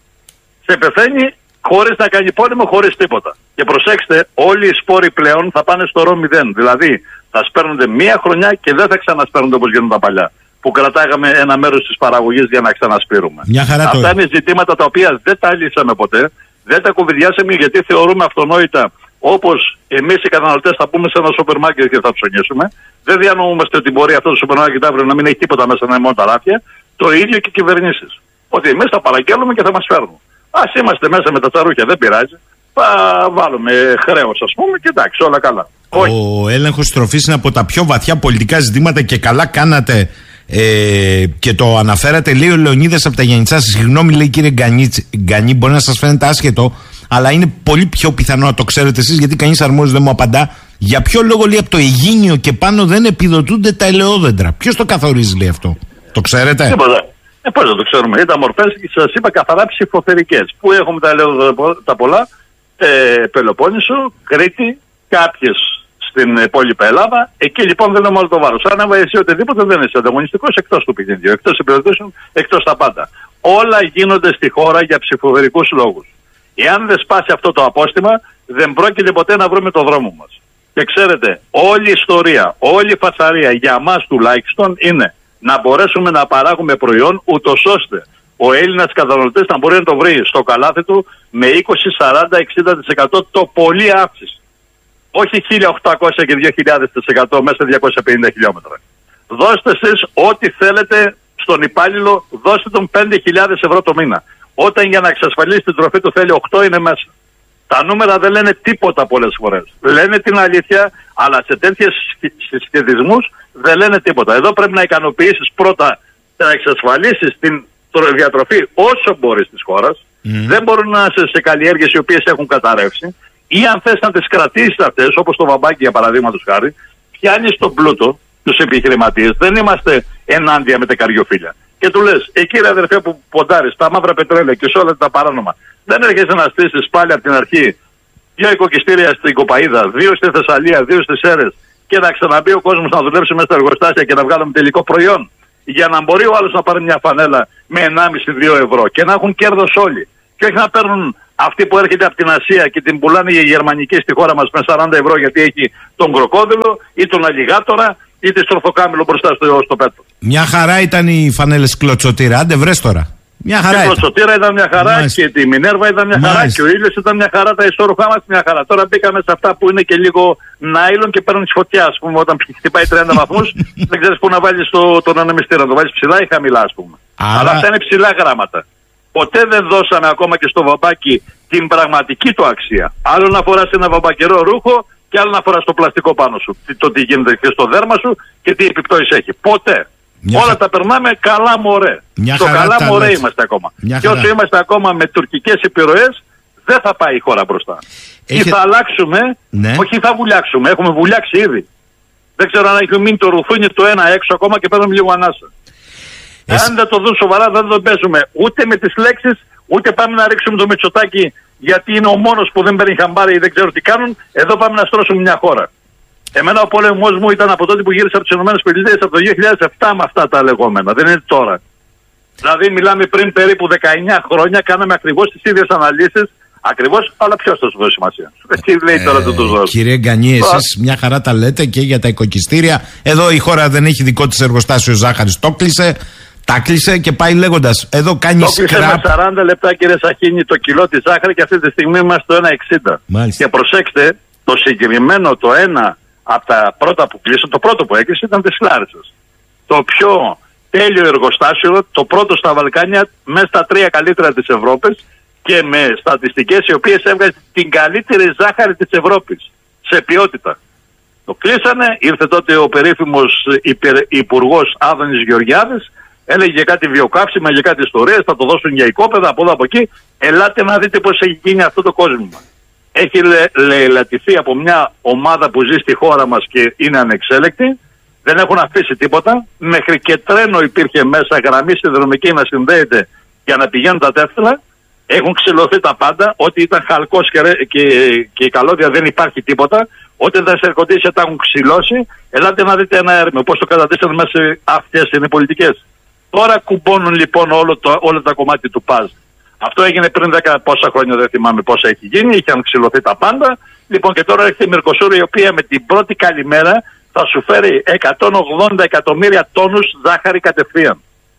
Σε πεθαίνει χωρίς να κάνει πόλεμο, χωρίς τίποτα. Και προσέξτε, όλοι οι σπόροι πλέον θα πάνε στο ρο 0. Δηλαδή, θα σπέρνονται μία χρονιά και δεν θα ξανασπέρνονται όπως γίνονται τα παλιά. Που κρατάγαμε ένα μέρος της παραγωγής για να ξανασπείρουμε. Αυτά είναι ζητήματα τα οποία δεν τα λύσαμε ποτέ, δεν τα κουβεντιάσαμε γιατί θεωρούμε αυτονόητα, όπως εμείς οι καταναλωτές θα πούμε σε ένα σούπερ μάρκετ και θα ψωνίσουμε. Δεν διανοούμαστε ότι μπορεί αυτό το σούπερ μάρκετ αύριο να μην έχει τίποτα μέσα, να είναι μόνο τα ράφια. Το ίδιο και οι κυβερνήσεις. Ότι εμείς θα παραγγέλνουμε και θα μας φέρνουν. Ας είμαστε μέσα με τα τσαρούχια, δεν πειράζει. Θα βάλουμε χρέος, ας πούμε, και εντάξει, όλα καλά. Ο έλεγχος τροφής είναι από τα πιο βαθιά πολιτικά ζητήματα και καλά κάνατε. Και το αναφέρατε, λέει ο Λεωνίδας από τα Γιαννιτσά. Συγγνώμη, λέει κύριε Γκανή, μπορεί να σας φαίνεται άσχετο, αλλά είναι πολύ πιο πιθανό να το ξέρετε εσείς, γιατί κανείς αρμόδιος δεν μου απαντά. Για ποιο λόγο, λέει, από το Αιγίνιο και πάνω δεν επιδοτούνται τα ελαιόδεντρα? Ποιος το καθορίζει, λέει, αυτό? Το ξέρετε? Τίποτα. Πώς δεν το ξέρουμε? Ήταν μορφές, σας είπα, καθαρά ψηφοθερικές. Πού έχουμε τα ελαιόδεντρα τα πολλά? Πελοπόννησο, Κρήτη, κάποιες στην υπόλοιπη Ελλάδα. Εκεί λοιπόν δεν είναι όλο το βάρος. Αν έβαλε εσύ οτιδήποτε, δεν είσαι ανταγωνιστικός εκτός του παιχνιδιού, εκτός επιδοτήσεων, εκτός τα πάντα. Όλα γίνονται στη χώρα για ψηφοδερικούς λόγους. Εάν δεν σπάσει αυτό το απόστημα, δεν πρόκειται ποτέ να βρούμε το δρόμο μας. Και ξέρετε, όλη η ιστορία, όλη η φασαρία για μας τουλάχιστον είναι να μπορέσουμε να παράγουμε προϊόν, ούτως ώστε ο Έλληνας καταναλωτής να μπορεί να το βρει στο καλάθι του με 20, 40, 60% το πολύ αύξηση. Όχι 1.800 και 2.000% μέσα σε 250 χιλιόμετρα. Δώστε εσείς ό,τι θέλετε στον υπάλληλο, δώστε τον 5.000 ευρώ το μήνα. Όταν για να εξασφαλίσει την τροφή του θέλει 8, είναι μέσα. Τα νούμερα δεν λένε τίποτα πολλές φορές. Λένε την αλήθεια, αλλά σε τέτοιες συσχετισμούς δεν λένε τίποτα. Εδώ πρέπει να ικανοποιήσεις πρώτα, να εξασφαλίσεις την διατροφή όσο μπορείς της χώρας. Δεν μπορούν να είσαι σε καλλιέργειες οι οποίες έχουν καταρρεύσει. Ή αν θες να τις κρατήσεις αυτές, όπως το βαμπάκι για παραδείγματος χάρη, πιάνεις τον πλούτο, τους επιχειρηματίες. Δεν είμαστε ενάντια με τα καριοφύλια. Και του λες, κύριε αδερφέ που ποντάρεις τα μαύρα πετρέλαια και σε όλα τα παράνομα, δεν έρχεσαι να στήσεις πάλι από την αρχή 2 οικοκυστήρια στην Κοπαΐδα, 2 στη Θεσσαλία, 2 στις Σέρρες και να ξαναμπεί ο κόσμος να δουλέψει μέσα στα εργοστάσια και να βγάλουμε τελικό προϊόν? Για να μπορεί ο άλλος να πάρει μια φανέλα με 1,5-2 ευρώ και να έχουν κέρδος όλοι. Και όχι να παίρνουν αυτοί που έρχεται από την Ασία και την πουλάνε οι γερμανικοί στη χώρα μας με 40 ευρώ γιατί έχει τον κροκόδιλο ή τον αλιγάτορα ή τη στροφοκάμιλο μπροστά στο πέτρο. Μια χαρά ήταν οι φανέλες Κλωτσοτήρα, άντε βρες τώρα. Μια χαρά. Η Κλωτσοτήρα ήταν μια χαρά. Μάλιστα. Και τη Μινέρβα ήταν μια χαρά. Μάλιστα. Και ο ήλιος ήταν μια χαρά. Τα ισόρουχά μας μια χαρά. Τώρα μπήκαμε σε αυτά που είναι και λίγο νάιλον και παίρνουν τη φωτιά. Ας πούμε, όταν χτυπάει 30 βαθμούς, δεν ξέρεις πού να βάλεις τον ανεμιστήρα. Να το βάλεις ψηλά ή χαμηλά, ας πούμε. Αλλά αυτά είναι ψηλά γράμματα. Ποτέ δεν δώσαμε ακόμα και στο βαμπάκι την πραγματική του αξία. Άλλο να φοράς ένα βαμπακερό ρούχο και άλλο να φοράς το πλαστικό πάνω σου. Το τι γίνεται και στο δέρμα σου και τι επιπτώσεις έχει. Ποτέ. Όλα τα περνάμε καλά μωρέ. Στο καλά μωρέ είμαστε ακόμα. Και όσο είμαστε ακόμα με τουρκικές επιρροές, δεν θα πάει η χώρα μπροστά. Ή θα αλλάξουμε, όχι θα βουλιάξουμε. Έχουμε βουλιάξει ήδη. Δεν ξέρω αν έχει μείνει το ρουφούνι το ένα έξω ακόμα και παίρνουμε λίγο ανάσα. Αν δεν το δουν σοβαρά, δεν το παίζουμε ούτε με τις λέξεις, ούτε πάμε να ρίξουμε το Μητσοτάκη γιατί είναι ο μόνος που δεν παίρνει χαμπάρι ή δεν ξέρω τι κάνουν. Εδώ πάμε να στρώσουμε μια χώρα. Εμένα ο πόλεμος μου ήταν από τότε που γύρισα από τις ΗΠΑ από το 2007 με αυτά τα λεγόμενα. Δεν είναι τώρα. Δηλαδή μιλάμε πριν περίπου 19 χρόνια, κάναμε ακριβώς τις ίδιες αναλύσεις. Ακριβώς, αλλά ποιος θα σου δώσει σημασία? Τι λέει τώρα το δώσει? Κύριε Γκανή, εσείς μια χαρά τα λέτε και για τα οικοκυστήρια. Εδώ η χώρα δεν έχει δικό της εργοστάσιο ζάχαρης. Το κλείσε. Τα κλείσε και πάει λέγοντας. Εδώ κάνει σκράπ. Το κλείσε με 40 λεπτά, κύριε Σαχίνη, το κιλό της ζάχαρη και αυτή τη στιγμή είμαστε στο 1,60. Και προσέξτε, το συγκεκριμένο, το ένα από τα πρώτα που κλείσε, το πρώτο που έκλεισε ήταν της Λάρισσας. Το πιο τέλειο εργοστάσιο, το πρώτο στα Βαλκάνια, μέσα στα 3 καλύτερα της Ευρώπης και με στατιστικές οι οποίες έβγαζε την καλύτερη ζάχαρη της Ευρώπης σε ποιότητα. Το κλείσανε, ήρθε τότε ο περίφημος υπουργός Άδωνης Γεωργιάδης. Έλεγε κάτι βιοκαύσιμα, για κάτι ιστορίες, θα το δώσουν για οικόπεδα από εδώ από εκεί. Ελάτε να δείτε πώς έχει γίνει αυτό το κόσμο. Έχει λαιλατηθεί από μια ομάδα που ζει στη χώρα μας και είναι ανεξέλεκτη. Δεν έχουν αφήσει τίποτα. Μέχρι και τρένο υπήρχε μέσα, γραμμή συνδρομική να συνδέεται για να πηγαίνουν τα τέφτυλα. Έχουν ξυλωθεί τα πάντα. Ό,τι ήταν χαλκός και καλώδια δεν υπάρχει τίποτα. Ό,τι τα σερκοντήσια τα έχουν ξυλώσει. Ελάτε να δείτε ένα έρμεο. Πώς το κατατήσανε μέσα. Αυτές είναι οι πολιτικές. Τώρα κουμπώνουν λοιπόν όλα τα κομμάτια του ΠΑΖ. Αυτό έγινε πριν 10 πόσα χρόνια, δεν θυμάμαι πόσα έχει γίνει. Είχαν ξυλωθεί τα πάντα. Λοιπόν, και τώρα έρχεται η Μερκοσούρ, η οποία με την πρώτη καλημέρα θα σου φέρει 180 εκατομμύρια τόνους ζάχαρη κατευθείαν.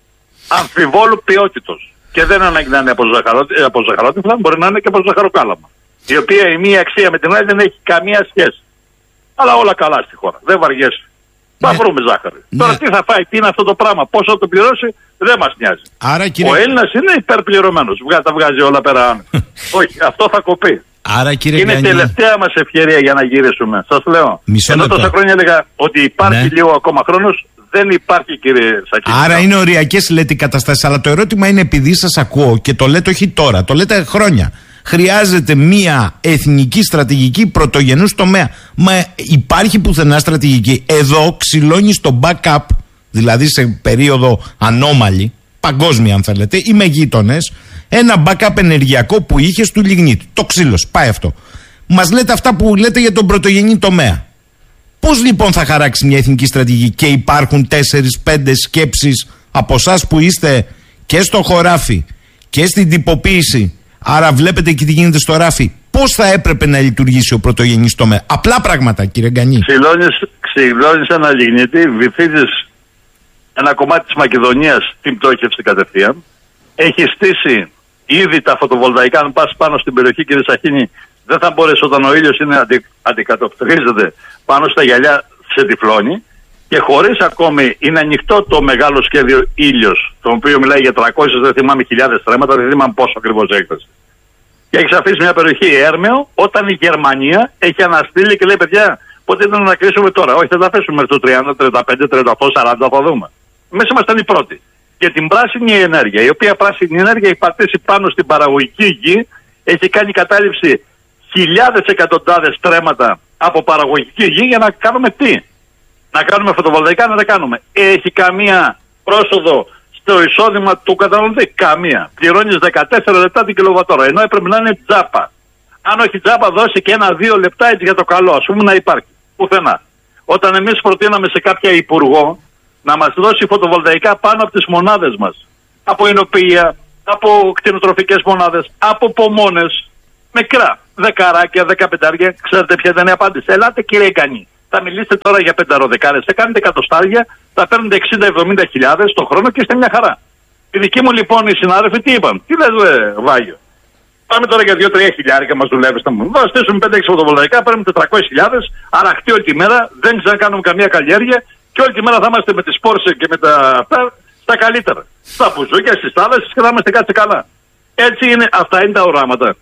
Αμφιβόλου ποιότητος. Και δεν ανάγκη να είναι από ζαχαρότυφλα, μπορεί να είναι και από ζαχαροκάλαμα. Η οποία η μία αξία με την άλλη δεν έχει καμία σχέση. Αλλά όλα καλά στη χώρα. Δεν βαριέσαι. Θα βρούμε ζάχαρη. Τώρα τι θα φάει, τι είναι αυτό το πράγμα, πόσο θα το πληρώσει, δεν μας νοιάζει. Άρα, κύριε... Ο Έλληνας είναι υπερπληρωμένος. Τα βγάζει όλα πέρα. Όχι, αυτό θα κοπεί. Άρα, κύριε είναι Γκανή... τελευταία μας ευκαιρία για να γυρίσουμε. Σας λέω. Ενώ τόσα χρόνια έλεγα ότι υπάρχει λίγο ακόμα χρόνος, δεν υπάρχει, κύριε Σακίνη. Άρα είναι οριακές, λέτε, οι καταστάσεις. Αλλά το ερώτημα είναι, επειδή σας ακούω και το λέτε όχι τώρα, το λέτε χρόνια. Χρειάζεται μία εθνική στρατηγική πρωτογενούς τομέα. Μα υπάρχει πουθενά στρατηγική? Εδώ ξυλώνει στο backup, δηλαδή σε περίοδο ανώμαλη, παγκόσμια αν θέλετε, ή με γείτονες, ένα backup ενεργειακό που είχε του λιγνίτου. Το ξύλος, πάει αυτό. Μας λέτε αυτά που λέτε για τον πρωτογενή τομέα. Πώς λοιπόν θα χαράξει μια εθνική στρατηγική? Και υπάρχουν 4-5 σκέψεις από εσάς που είστε και στο χωράφι και στην τυποποίηση. Άρα βλέπετε και τι γίνεται στο ράφι. Πώς θα έπρεπε να λειτουργήσει ο πρωτογενής τομέα? Απλά πράγματα, κύριε Γκανή. Ξυλώνεις ένα λιγνίτη, βυθίζεις ένα κομμάτι της Μακεδονίας, την πτώχευση κατευθείαν. Έχει στήσει ήδη τα φωτοβολταϊκά. Αν πας πάνω στην περιοχή, κύριε Σαχίνη, δεν θα μπορέσει, όταν ο ήλιος αντικατοπτρίζεται πάνω στα γυαλιά, σε τυφλώνει. Και χωρίς ακόμη είναι ανοιχτό το μεγάλο σχέδιο Ήλιος, το οποίο μιλάει για 300, δεν θυμάμαι, χιλιάδες στρέμματα, δεν θυμάμαι πόσο ακριβώς έκταση. Και έχει αφήσει μια περιοχή έρμεο, όταν η Γερμανία έχει αναστείλει και λέει: παιδιά, πότε ήταν να κλείσουμε τώρα? Όχι, θα τα αφήσουμε μέχρι το 30, 35, 38, 40, θα δούμε. Εμείς ήμασταν οι πρώτοι. Και την πράσινη ενέργεια, η οποία πράσινη ενέργεια έχει πατήσει πάνω στην παραγωγική γη, έχει κάνει κατάληψη χιλιάδες εκατοντάδες στρέμματα από παραγωγική γη για να κάνουμε τι? Να κάνουμε φωτοβολταϊκά, να τα κάνουμε. Έχει καμία πρόσοδο στο εισόδημα του καταναλωτή? Καμία. Πληρώνεις 14 λεπτά την κιλοβατόρα, ενώ έπρεπε να είναι τζάπα. Αν όχι τζάπα, δώσει και 1-2 λεπτά έτσι για το καλό, ας πούμε, να υπάρχει. Πουθενά. Όταν εμείς προτείναμε σε κάποια υπουργό να μας δώσει φωτοβολταϊκά πάνω από τις μονάδες μας, από εινοποιεία, από κτηνοτροφικές μονάδες, από πομόνες, μικρά, 10 15, ξέρετε ποια ήταν η απάντηση? Ελάτε, κύριε Γκανή. Θα μιλήσετε τώρα για πενταροδεκάρες, θα κάνετε εκατοστάρια, θα παίρνετε 60-70 χιλιάδες το χρόνο και είστε μια χαρά. Οι δικοί μου λοιπόν οι συνάδελφοι τι είπαν? Τι λες, Βάγιο? Πάμε τώρα για 2-3 χιλιάρικα, μας δουλεύεις. Θα στήσουμε 5-6 φωτοβολταϊκά, παίρνουμε 400.000, αραχτεί όλη τη μέρα, δεν ξανακάνουμε καμία καλλιέργεια και όλη τη μέρα θα είμαστε με τις Πόρσε και με τα αυτά στα καλύτερα. Στα μπουζούκια, στις θάλασσες και θα είμαστε κάτσε καλά. Έτσι είναι, αυτά είναι τα οράματα.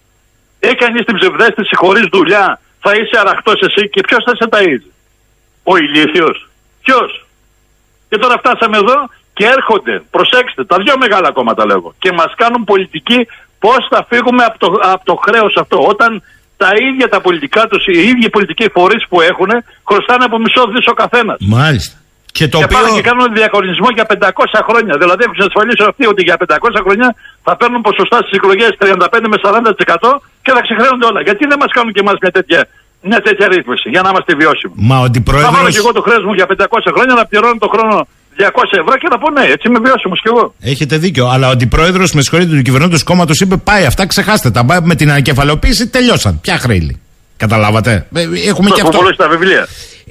Έκανες την ψευδαίσθηση χωρίς δουλειά. Θα είσαι αραχτός εσύ και ποιος θα σε ταΐζει? Ο ηλίθιος? Ποιος? Και τώρα φτάσαμε εδώ και έρχονται, προσέξτε, τα δύο μεγάλα κόμματα λέγω, και μας κάνουν πολιτική πώς θα φύγουμε από το χρέος αυτό. Όταν τα ίδια τα πολιτικά τους, οι ίδιοι πολιτικοί φορείς που έχουν, χρωστάνε από μισό δις ο καθένας. Μάλιστα. Και πάνε και κάνουν διαγωνισμό για 500 χρόνια. Δηλαδή έχουν εξασφαλίσει αυτοί ότι για 500 χρόνια θα παίρνουν ποσοστά στις εκλογές 35 με 40% και θα ξεχρέονται όλα. Γιατί δεν μας κάνουν και εμάς μια τέτοια ρύθμιση για να είμαστε βιώσιμοι? Μα ο αντιπρόεδρος... Θα βάλω και εγώ το χρέος μου για 500 χρόνια να πληρώνω το χρόνο 200 ευρώ και να πω ναι, έτσι είμαι βιώσιμος κι εγώ. Έχετε δίκιο. Αλλά ο αντιπρόεδρος, με συγχωρείτε, του κυβερνώντος κόμματος είπε: πάει αυτά, ξεχάστε τα. Με την ανακεφαλαιοποίηση τελειώσαν. Ποια χρέη? Καταλάβατε? Έχουμε και αυτό. Στα βιβλία.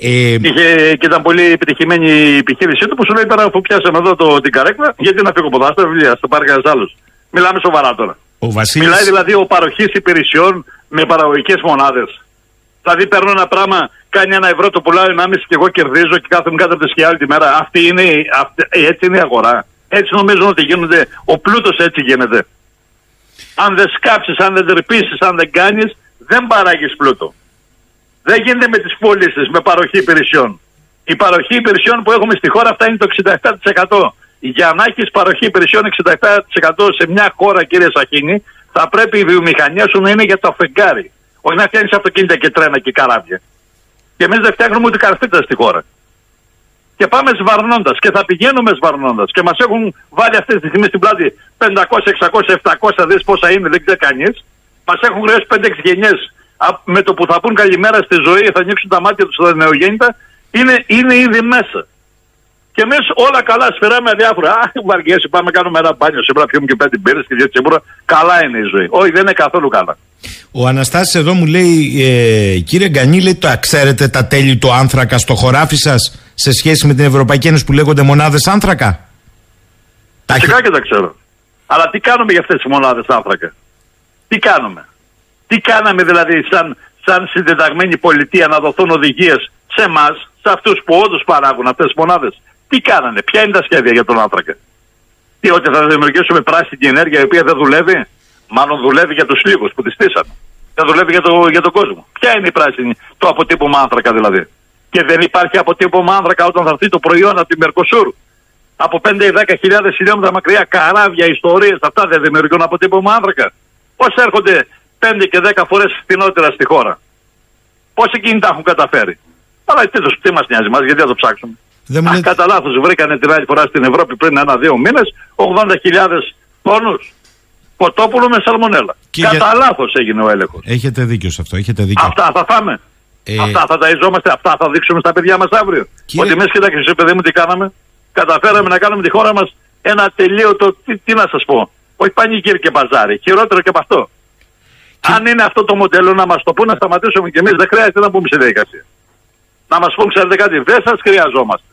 Και ήταν πολύ επιτυχημένη η επιχείρησή του που σου λέει: τώρα αφού πιάσαμε εδώ την καρέκλα, γιατί να φύγω από εδώ? Στα βιβλία, θα πάρει κανένα άλλο. Μιλάμε σοβαρά τώρα. Μιλάει δηλαδή ο παροχής υπηρεσιών με παραγωγικές μονάδες. Δηλαδή παίρνω ένα πράγμα, κάνει 1 ευρώ, το πουλάω 1,5 και εγώ κερδίζω και κάθομαι κάτω από τη σκιά όλη τη μέρα. Έτσι είναι η αγορά. Έτσι νομίζουν ότι γίνονται. Ο πλούτος έτσι γίνεται. Αν δεν σκάψεις, αν δεν τρυπήσεις, αν δεν κάνεις, δεν παράγεις πλούτο. Δεν γίνεται με τις πωλήσεις, με παροχή υπηρεσιών. Η παροχή υπηρεσιών που έχουμε στη χώρα αυτά είναι το 67%. Για να έχεις παροχή υπηρεσιών 67% σε μια χώρα, κύριε Σαχίνη, θα πρέπει η βιομηχανία σου να είναι για το φεγγάρι. Όχι να φτιάχνεις αυτοκίνητα και τρένα και καράβια. Και εμείς δεν φτιάχνουμε ούτε καρφίτα στη χώρα. Και πάμε σβαρνώντας και θα πηγαίνουμε σβαρνώντας. Και μας έχουν βάλει αυτή τη στιγμή στην πλάτη 500, 600, 700 δις πόσα είναι, δεν ξέρει κανείς. Μας έχουν χρεώσει 5-6 γενιές. Με το που θα πούν καλημέρα στη ζωή, θα ανοίξουν τα μάτια τους στα νεογέννητα, είναι ήδη μέσα. Και εμείς όλα καλά, σφυράμε αδιάφορα. Βαριέσαι, πάμε κάνουμε ένα μπάνιο. Σήμερα πιούμε και 5 μπύρες και 2 τσιμπούρα. Καλά είναι η ζωή. Όχι, δεν είναι καθόλου καλά. Ο Αναστάσης εδώ μου λέει, κύριε Γκανή, λέει, το ξέρετε τα τέλη του άνθρακα στο χωράφι σας σε σχέση με την Ευρωπαϊκή Ένωση που λέγονται μονάδες άνθρακα? Φυσικά και τα ξέρω. Αλλά τι κάνουμε για αυτές τις μονάδες άνθρακα? Τι κάνουμε? Τι κάναμε δηλαδή σαν συντεταγμένη πολιτεία να δοθούν οδηγίες σε εμάς, σε αυτούς που όντως παράγουν αυτές τις μονάδες? Τι κάνανε? Ποια είναι τα σχέδια για τον άνθρακα? Τι, ότι θα δημιουργήσουμε πράσινη ενέργεια η οποία δεν δουλεύει? Μάλλον δουλεύει για τους λίγους που τη στήσανε. Δεν δουλεύει για τον κόσμο. Ποια είναι η πράσινη, το αποτύπωμα άνθρακα δηλαδή? Και δεν υπάρχει αποτύπωμα άνθρακα όταν θα έρθει το προϊόν από τη Μερκοσούρ. Από 5 ή 10.000 χιλιόμετρα μακριά, καράβια, ιστορίες, αυτά δεν δημιουργούν αποτύπωμα άνθρακα? Πώς έρχονται 5 και 10 φορές φθηνότερα στη χώρα? Πώς εκείνοι τα έχουν καταφέρει? Αλλά τι μας νοιάζει μας, γιατί θα το ψάξουμε? Κατά λάθος βρήκανε την άλλη φορά στην Ευρώπη πριν 1-2 μήνες 80.000 τόνους κοτόπουλο με σαλμονέλα. Κατά λάθος έγινε ο έλεγχος. Έχετε δίκιο σε αυτό, έχετε δίκιο. Αυτά θα φάμε. Αυτά θα ταΐζόμαστε, αυτά θα δείξουμε στα παιδιά μας αύριο. Ότι εμείς, κοιτάξτε, παιδί μου, τι κάναμε? Καταφέραμε να κάνουμε τη χώρα μας ένα τελείωτο, τι να σας πω, όχι πανηγύρι και μπαζάρι, χειρότερο και από αυτό. Αν είναι αυτό το μοντέλο, να μας το πούν, να σταματήσουμε κι εμείς, δεν χρειάζεται να μπούμε σε διαδικασία. Να μας πούν, ξέρετε κάτι, δεν σας χρειαζόμαστε.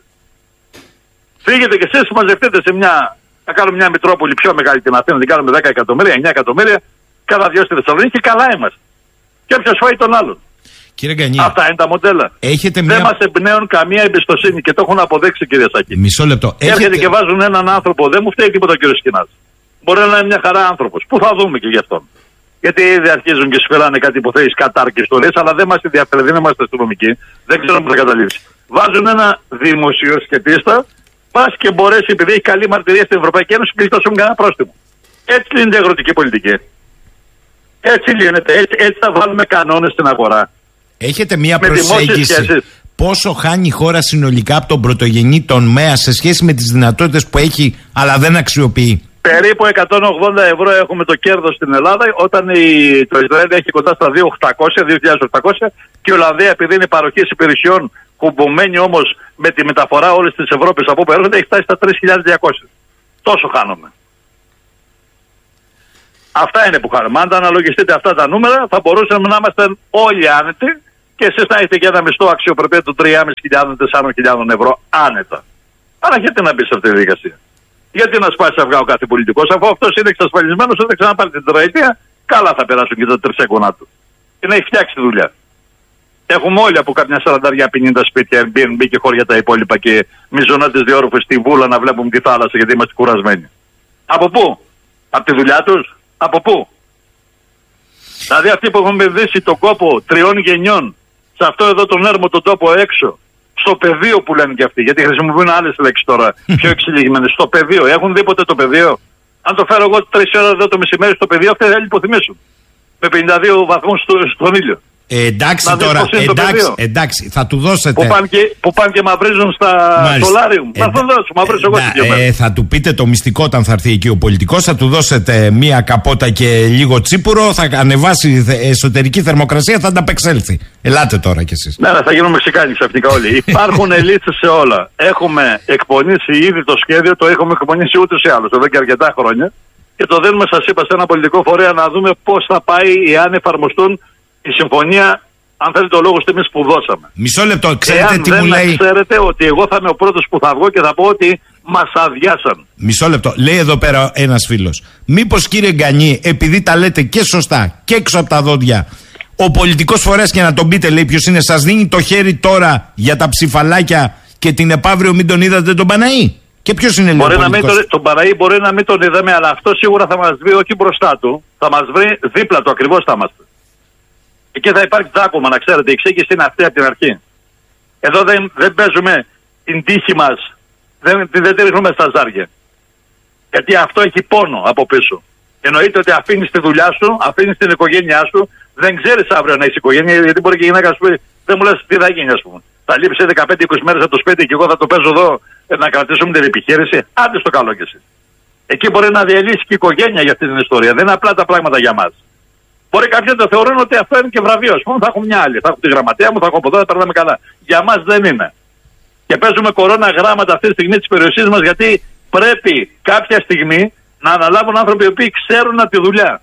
Φύγετε κι εσείς, μαζευτείτε σε να κάνουμε μια Μητρόπολη πιο μεγάλη την Αθήνα, την κάνουμε 10 εκατομμύρια, 9 εκατομμύρια, cada 2 στη Θεσσαλονίκη και καλά είμαστε. Και όποιος φάει τον άλλον. Κύριε Γκανή, αυτά είναι τα μοντέλα. Δεν μας εμπνέουν καμία εμπιστοσύνη και το έχουν αποδείξει, κύριε Σάκη. Μισό λεπτό. Έρχεται και βάζουν έναν άνθρωπο, δεν μου φταίει τίποτα ο κύριος Σκινάς. Μπορεί να είναι μια χαρά άνθρωπος. Πού θα δούμε και γι' αυτόν? Γιατί ήδη αρχίζουν και σφυράνε κάτι υποθέσεις κατάρκης, αλλά δεν μας ενδιαφέρει, δεν είμαστε αστυνομικοί, δεν ξέρουμε πού θα καταλήξει. Βάζουν ένα δημοσιοσχετίστα, πας και μπορέσει, επειδή έχει καλή μαρτυρία στην Ευρωπαϊκή Ένωση, και γλιτώσουν κανένα πρόστιμο. Έτσι λύνεται η αγροτική πολιτική. Έτσι λύνεται. Έτσι θα βάλουμε κανόνες στην αγορά. Έχετε μία προσέγγιση πόσο χάνει η χώρα συνολικά από τον πρωτογενή τομέα σε σχέση με τις δυνατότητες που έχει, αλλά δεν αξιοποιεί? Περίπου 180 ευρώ έχουμε το κέρδος στην Ελλάδα, όταν το Ισραήλ έχει κοντά στα 2.800 και η Ολλανδία, επειδή είναι παροχής υπηρεσιών, κουμπωμένη όμως με τη μεταφορά όλης της Ευρώπης από όπου έρχονται, έχει φτάσει στα 3.200. Τόσο χάνουμε. Αυτά είναι που χάνουμε. Αν τα αναλογιστείτε αυτά τα νούμερα, θα μπορούσαμε να είμαστε όλοι άνετοι και εσείς να έχετε και ένα μισθό αξιοπρεπία των 3.500-4.000 ευρώ άνετα. Άρα γιατί να μπει σε αυτή τη διαδικασία? Γιατί να σπάσει αυγά ο κάθε πολιτικός, αφού αυτός είναι εξασφαλισμένος ότι θα ξαναπάρει την τετραετία, καλά θα περάσουν και τα τρισέγγωνα του. Και να έχει φτιάξει τη δουλειά. Έχουμε όλοι από κάποια 40-50 σπίτια, Airbnb και χώρια τα υπόλοιπα και μιζονάτες διόρροφες στη Βούλα να βλέπουμε τη θάλασσα γιατί είμαστε κουρασμένοι. Από πού? Από τη δουλειά τους? Από πού? Δηλαδή αυτοί που έχουν επενδύσει τον κόπο 3 γενιών σε αυτό εδώ τον έρμο τον τόπο έξω, στο πεδίο που λένε και αυτοί, γιατί χρησιμοποιούν άλλες λέξεις τώρα πιο εξελιγμένες, στο πεδίο. Έχουν δει ποτέ το πεδίο? Αν το φέρω εγώ 3 ώρες εδώ το μεσημέρι στο πεδίο, αυτοί θα λιποθυμήσουν. Με 52 βαθμούς στον ήλιο. Εντάξει τώρα, εντάξει, θα του δώσετε. Που πάνε και μαυρίζουν στα σολάριουμ. Θα τον δώσω, μαυρίζω εγώ. Θα του πείτε το μυστικό όταν θα έρθει εκεί ο πολιτικός, θα του δώσετε μία καπότα και λίγο τσίπουρο, θα ανεβάσει εσωτερική θερμοκρασία, θα ανταπεξέλθει. Ελάτε τώρα κι εσείς. Ναι, θα γίνουμε Μεξικάνοι ξαφνικά όλοι. Υπάρχουν λύσεις σε όλα. Έχουμε εκπονήσει ήδη το σχέδιο, το έχουμε εκπονήσει ούτως ή άλλως εδώ και αρκετά χρόνια. Και το δίνουμε, σας είπα, σε ένα πολιτικό φορέα να δούμε πώς θα πάει εάν εφαρμοστούν η συμφωνία, αν θέλετε, ο λόγος τιμής που δώσαμε. Μισό λεπτό, ξέρετε εάν τι μου λέει? Ξέρετε ότι εγώ θα είμαι ο πρώτος που θα βγω και θα πω ότι μας αδειάσαν. Μισό λεπτό, λέει εδώ πέρα ένας φίλος. Μήπως, κύριε Γκανή, επειδή τα λέτε και σωστά και έξω από τα δόντια, ο πολιτικός φορέας, και να τον πείτε, λέει ποιος είναι, σας δίνει το χέρι τώρα για τα ψηφαλάκια και την επαύριο μην τον είδατε τον Παναή? Και ποιος είναι, λέει, τον Παναή μπορεί να μην τον είδαμε, αλλά αυτό σίγουρα θα μας βρει όχι μπροστά του, θα μας βρει δίπλα του, ακριβώς θα είμαστε. Εκεί θα υπάρχει τσάκωμα, να ξέρετε. Η εξήγηση είναι αυτή από την αρχή. Εδώ δεν παίζουμε την τύχη μας, δεν τη ρίχνουμε στα ζάρια. Γιατί αυτό έχει πόνο από πίσω. Εννοείται ότι αφήνεις τη δουλειά σου, αφήνεις την οικογένειά σου, δεν ξέρεις αύριο να έχεις οικογένεια, γιατί μπορεί και η γυναίκα σου πει, δεν μου λες τι θα γίνει, ας πούμε. Θα λείψει 15-20 μέρες από το σπίτι και εγώ θα το παίζω εδώ να κρατήσουμε την επιχείρηση. Άντε στο καλό κι εσύ. Εκεί μπορεί να διαλύσει και η οικογένεια για αυτή την ιστορία. Δεν είναι απλά τα πράγματα για μας. Μπορεί κάποιοι να το θεωρούν ότι αυτό είναι και βραβείο. Θα έχω μια άλλη. Θα έχω τη γραμματέα μου, θα έχω από εδώ, θα περνάμε καλά. Για μας δεν είναι. Και παίζουμε κορώνα γράμματα αυτή τη στιγμή της περιοχής μας, γιατί πρέπει κάποια στιγμή να αναλάβουν άνθρωποι οι οποίοι ξέρουν τη δουλειά.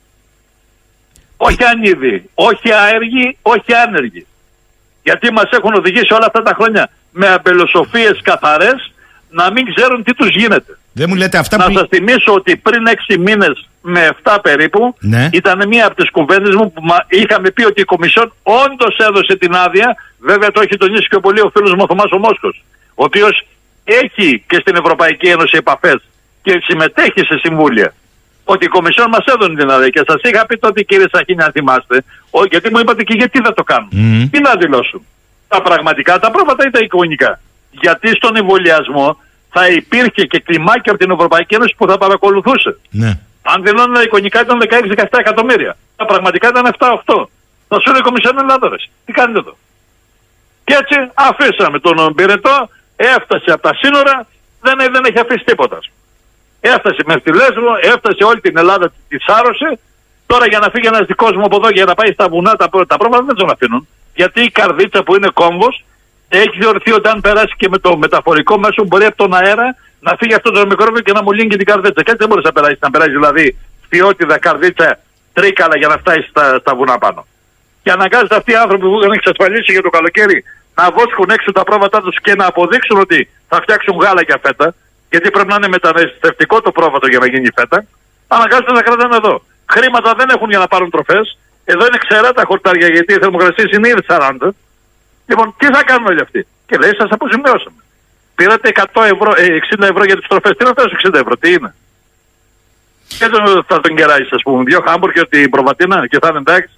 Όχι ανίδοι, όχι άεργοι, όχι άνεργοι. Γιατί μας έχουν οδηγήσει όλα αυτά τα χρόνια με αμπελοσοφίες καθαρές να μην ξέρουν τι τους γίνεται. Δεν μου λέτε αυτά να σας θυμίσω ότι πριν 6 μήνες με 7 περίπου, ναι, ήταν μία από τις κουβέντες μου που είχαμε πει ότι η Κομισιόν όντως έδωσε την άδεια. Βέβαια το έχει τονίσει πιο πολύ ο φίλος μου ο Θωμάς ο Μόσκος, ο οποίος έχει και στην Ευρωπαϊκή Ένωση επαφές και συμμετέχει σε συμβούλια. Ότι η Κομισιόν μας έδωνε την άδεια. Και σας είχα πει τότε, κύριε Σαχίνη, αν θυμάστε, γιατί μου είπατε και γιατί δεν το κάνουν. Τι να δηλώσουν. Τα πραγματικά, τα πρόβατα ή τα εικονικά. Γιατί στον εμβολιασμό θα υπήρχε και κλιμάκια από την Ευρωπαϊκή Ένωση που θα παρακολουθούσε. Ναι. Αν δηλώνουν τα εικονικά ήταν 16-17 εκατομμύρια. Τα πραγματικά ήταν 7-8. Θα σου λέει η Κομισιόν Ελλάδας. Τι κάνετε εδώ. Και έτσι αφήσαμε τον πυρετό, έφτασε από τα σύνορα, δεν έχει αφήσει τίποτα. Έφτασε με στη Λέσβο, έφτασε όλη την Ελλάδα, τη σάρωσε. Τώρα για να φύγει ένας δικός μου από εδώ για να πάει στα βουνά, τα πρόβλημα δεν τον αφήνουν. Γιατί η καρδίτσα που είναι κόμβος έχει θεωρηθεί ότι αν περάσει και με το μεταφορικό μέσο μπορεί από τον αέρα να φύγει αυτό το μικρόβιο και να μου λύνει και την καρδίτσα. Και έτσι δεν μπορεί να περάσει. Να περάσει δηλαδή ποιότητα καρδίτσα τρίκαλα για να φτάσει στα βουνά πάνω. Και αναγκάζονται αυτοί οι άνθρωποι που είχαν εξασφαλίσει για το καλοκαίρι να βόσκουν έξω τα πρόβατά τους και να αποδείξουν ότι θα φτιάξουν γάλα για φέτα. Γιατί πρέπει να είναι μεταναστευτικό το πρόβατο για να γίνει φέτα. Αναγκάζονται να κρατάνε εδώ. Χρήματα δεν έχουν για να πάρουν τροφές. Εδώ είναι ξερά τα χορτάρια γιατί οι θερμοκρασίες είναι ήδη 40. Λοιπόν, τι θα κάνουν όλοι αυτοί. Και λέει, σας αποζημιώσαμε. Πήρατε 60 ευρώ για τις τροφές. Τι είναι αυτές 60 ευρώ, τι είναι. Και θα τον κεράσει, ας πούμε, 2 χάμπουργκερ την προβατίνα και θα είναι εντάξει.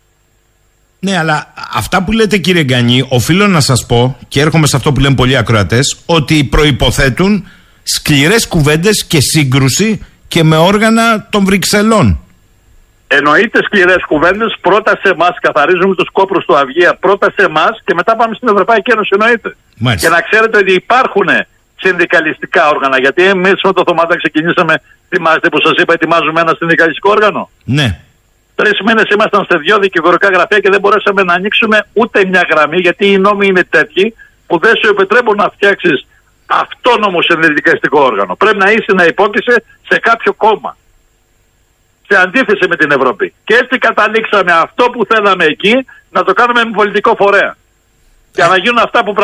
Ναι, αλλά αυτά που λέτε, κύριε Γκανή, οφείλω να σας πω, και έρχομαι σε αυτό που λένε πολλοί ακροατές, ότι προϋποθέτουν σκληρές κουβέντες και σύγκρουση και με όργανα των Βρυξελών. Εννοείται σκληρές κουβέντες, πρώτα σε εμάς, καθαρίζουμε τους κόπρους του Αυγαία, πρώτα σε εμάς και μετά πάμε στην Ευρωπαϊκή Ένωση, εννοείται. Μάλιστα. Και να ξέρετε ότι υπάρχουν συνδικαλιστικά όργανα, γιατί εμείς με το Θωμάτα ξεκινήσαμε, θυμάστε που σας είπα, ετοιμάζουμε ένα συνδικαλιστικό όργανο. Ναι. 3 μήνες ήμασταν σε 2 δικηγορικά γραφεία και δεν μπορέσαμε να ανοίξουμε ούτε μια γραμμή, γιατί οι νόμοι είναι τέτοιοι που δεν σου επιτρέπουν να φτιάξεις αυτόνομο συνδικαλιστικό όργανο. Πρέπει να είσαι να υπόκεισαι σε κάποιο κόμμα. Σε αντίθεση με την Ευρώπη. Και έτσι καταλήξαμε αυτό που θέλαμε εκεί να το κάνουμε με πολιτικό φορέα. Για να γίνουν αυτά που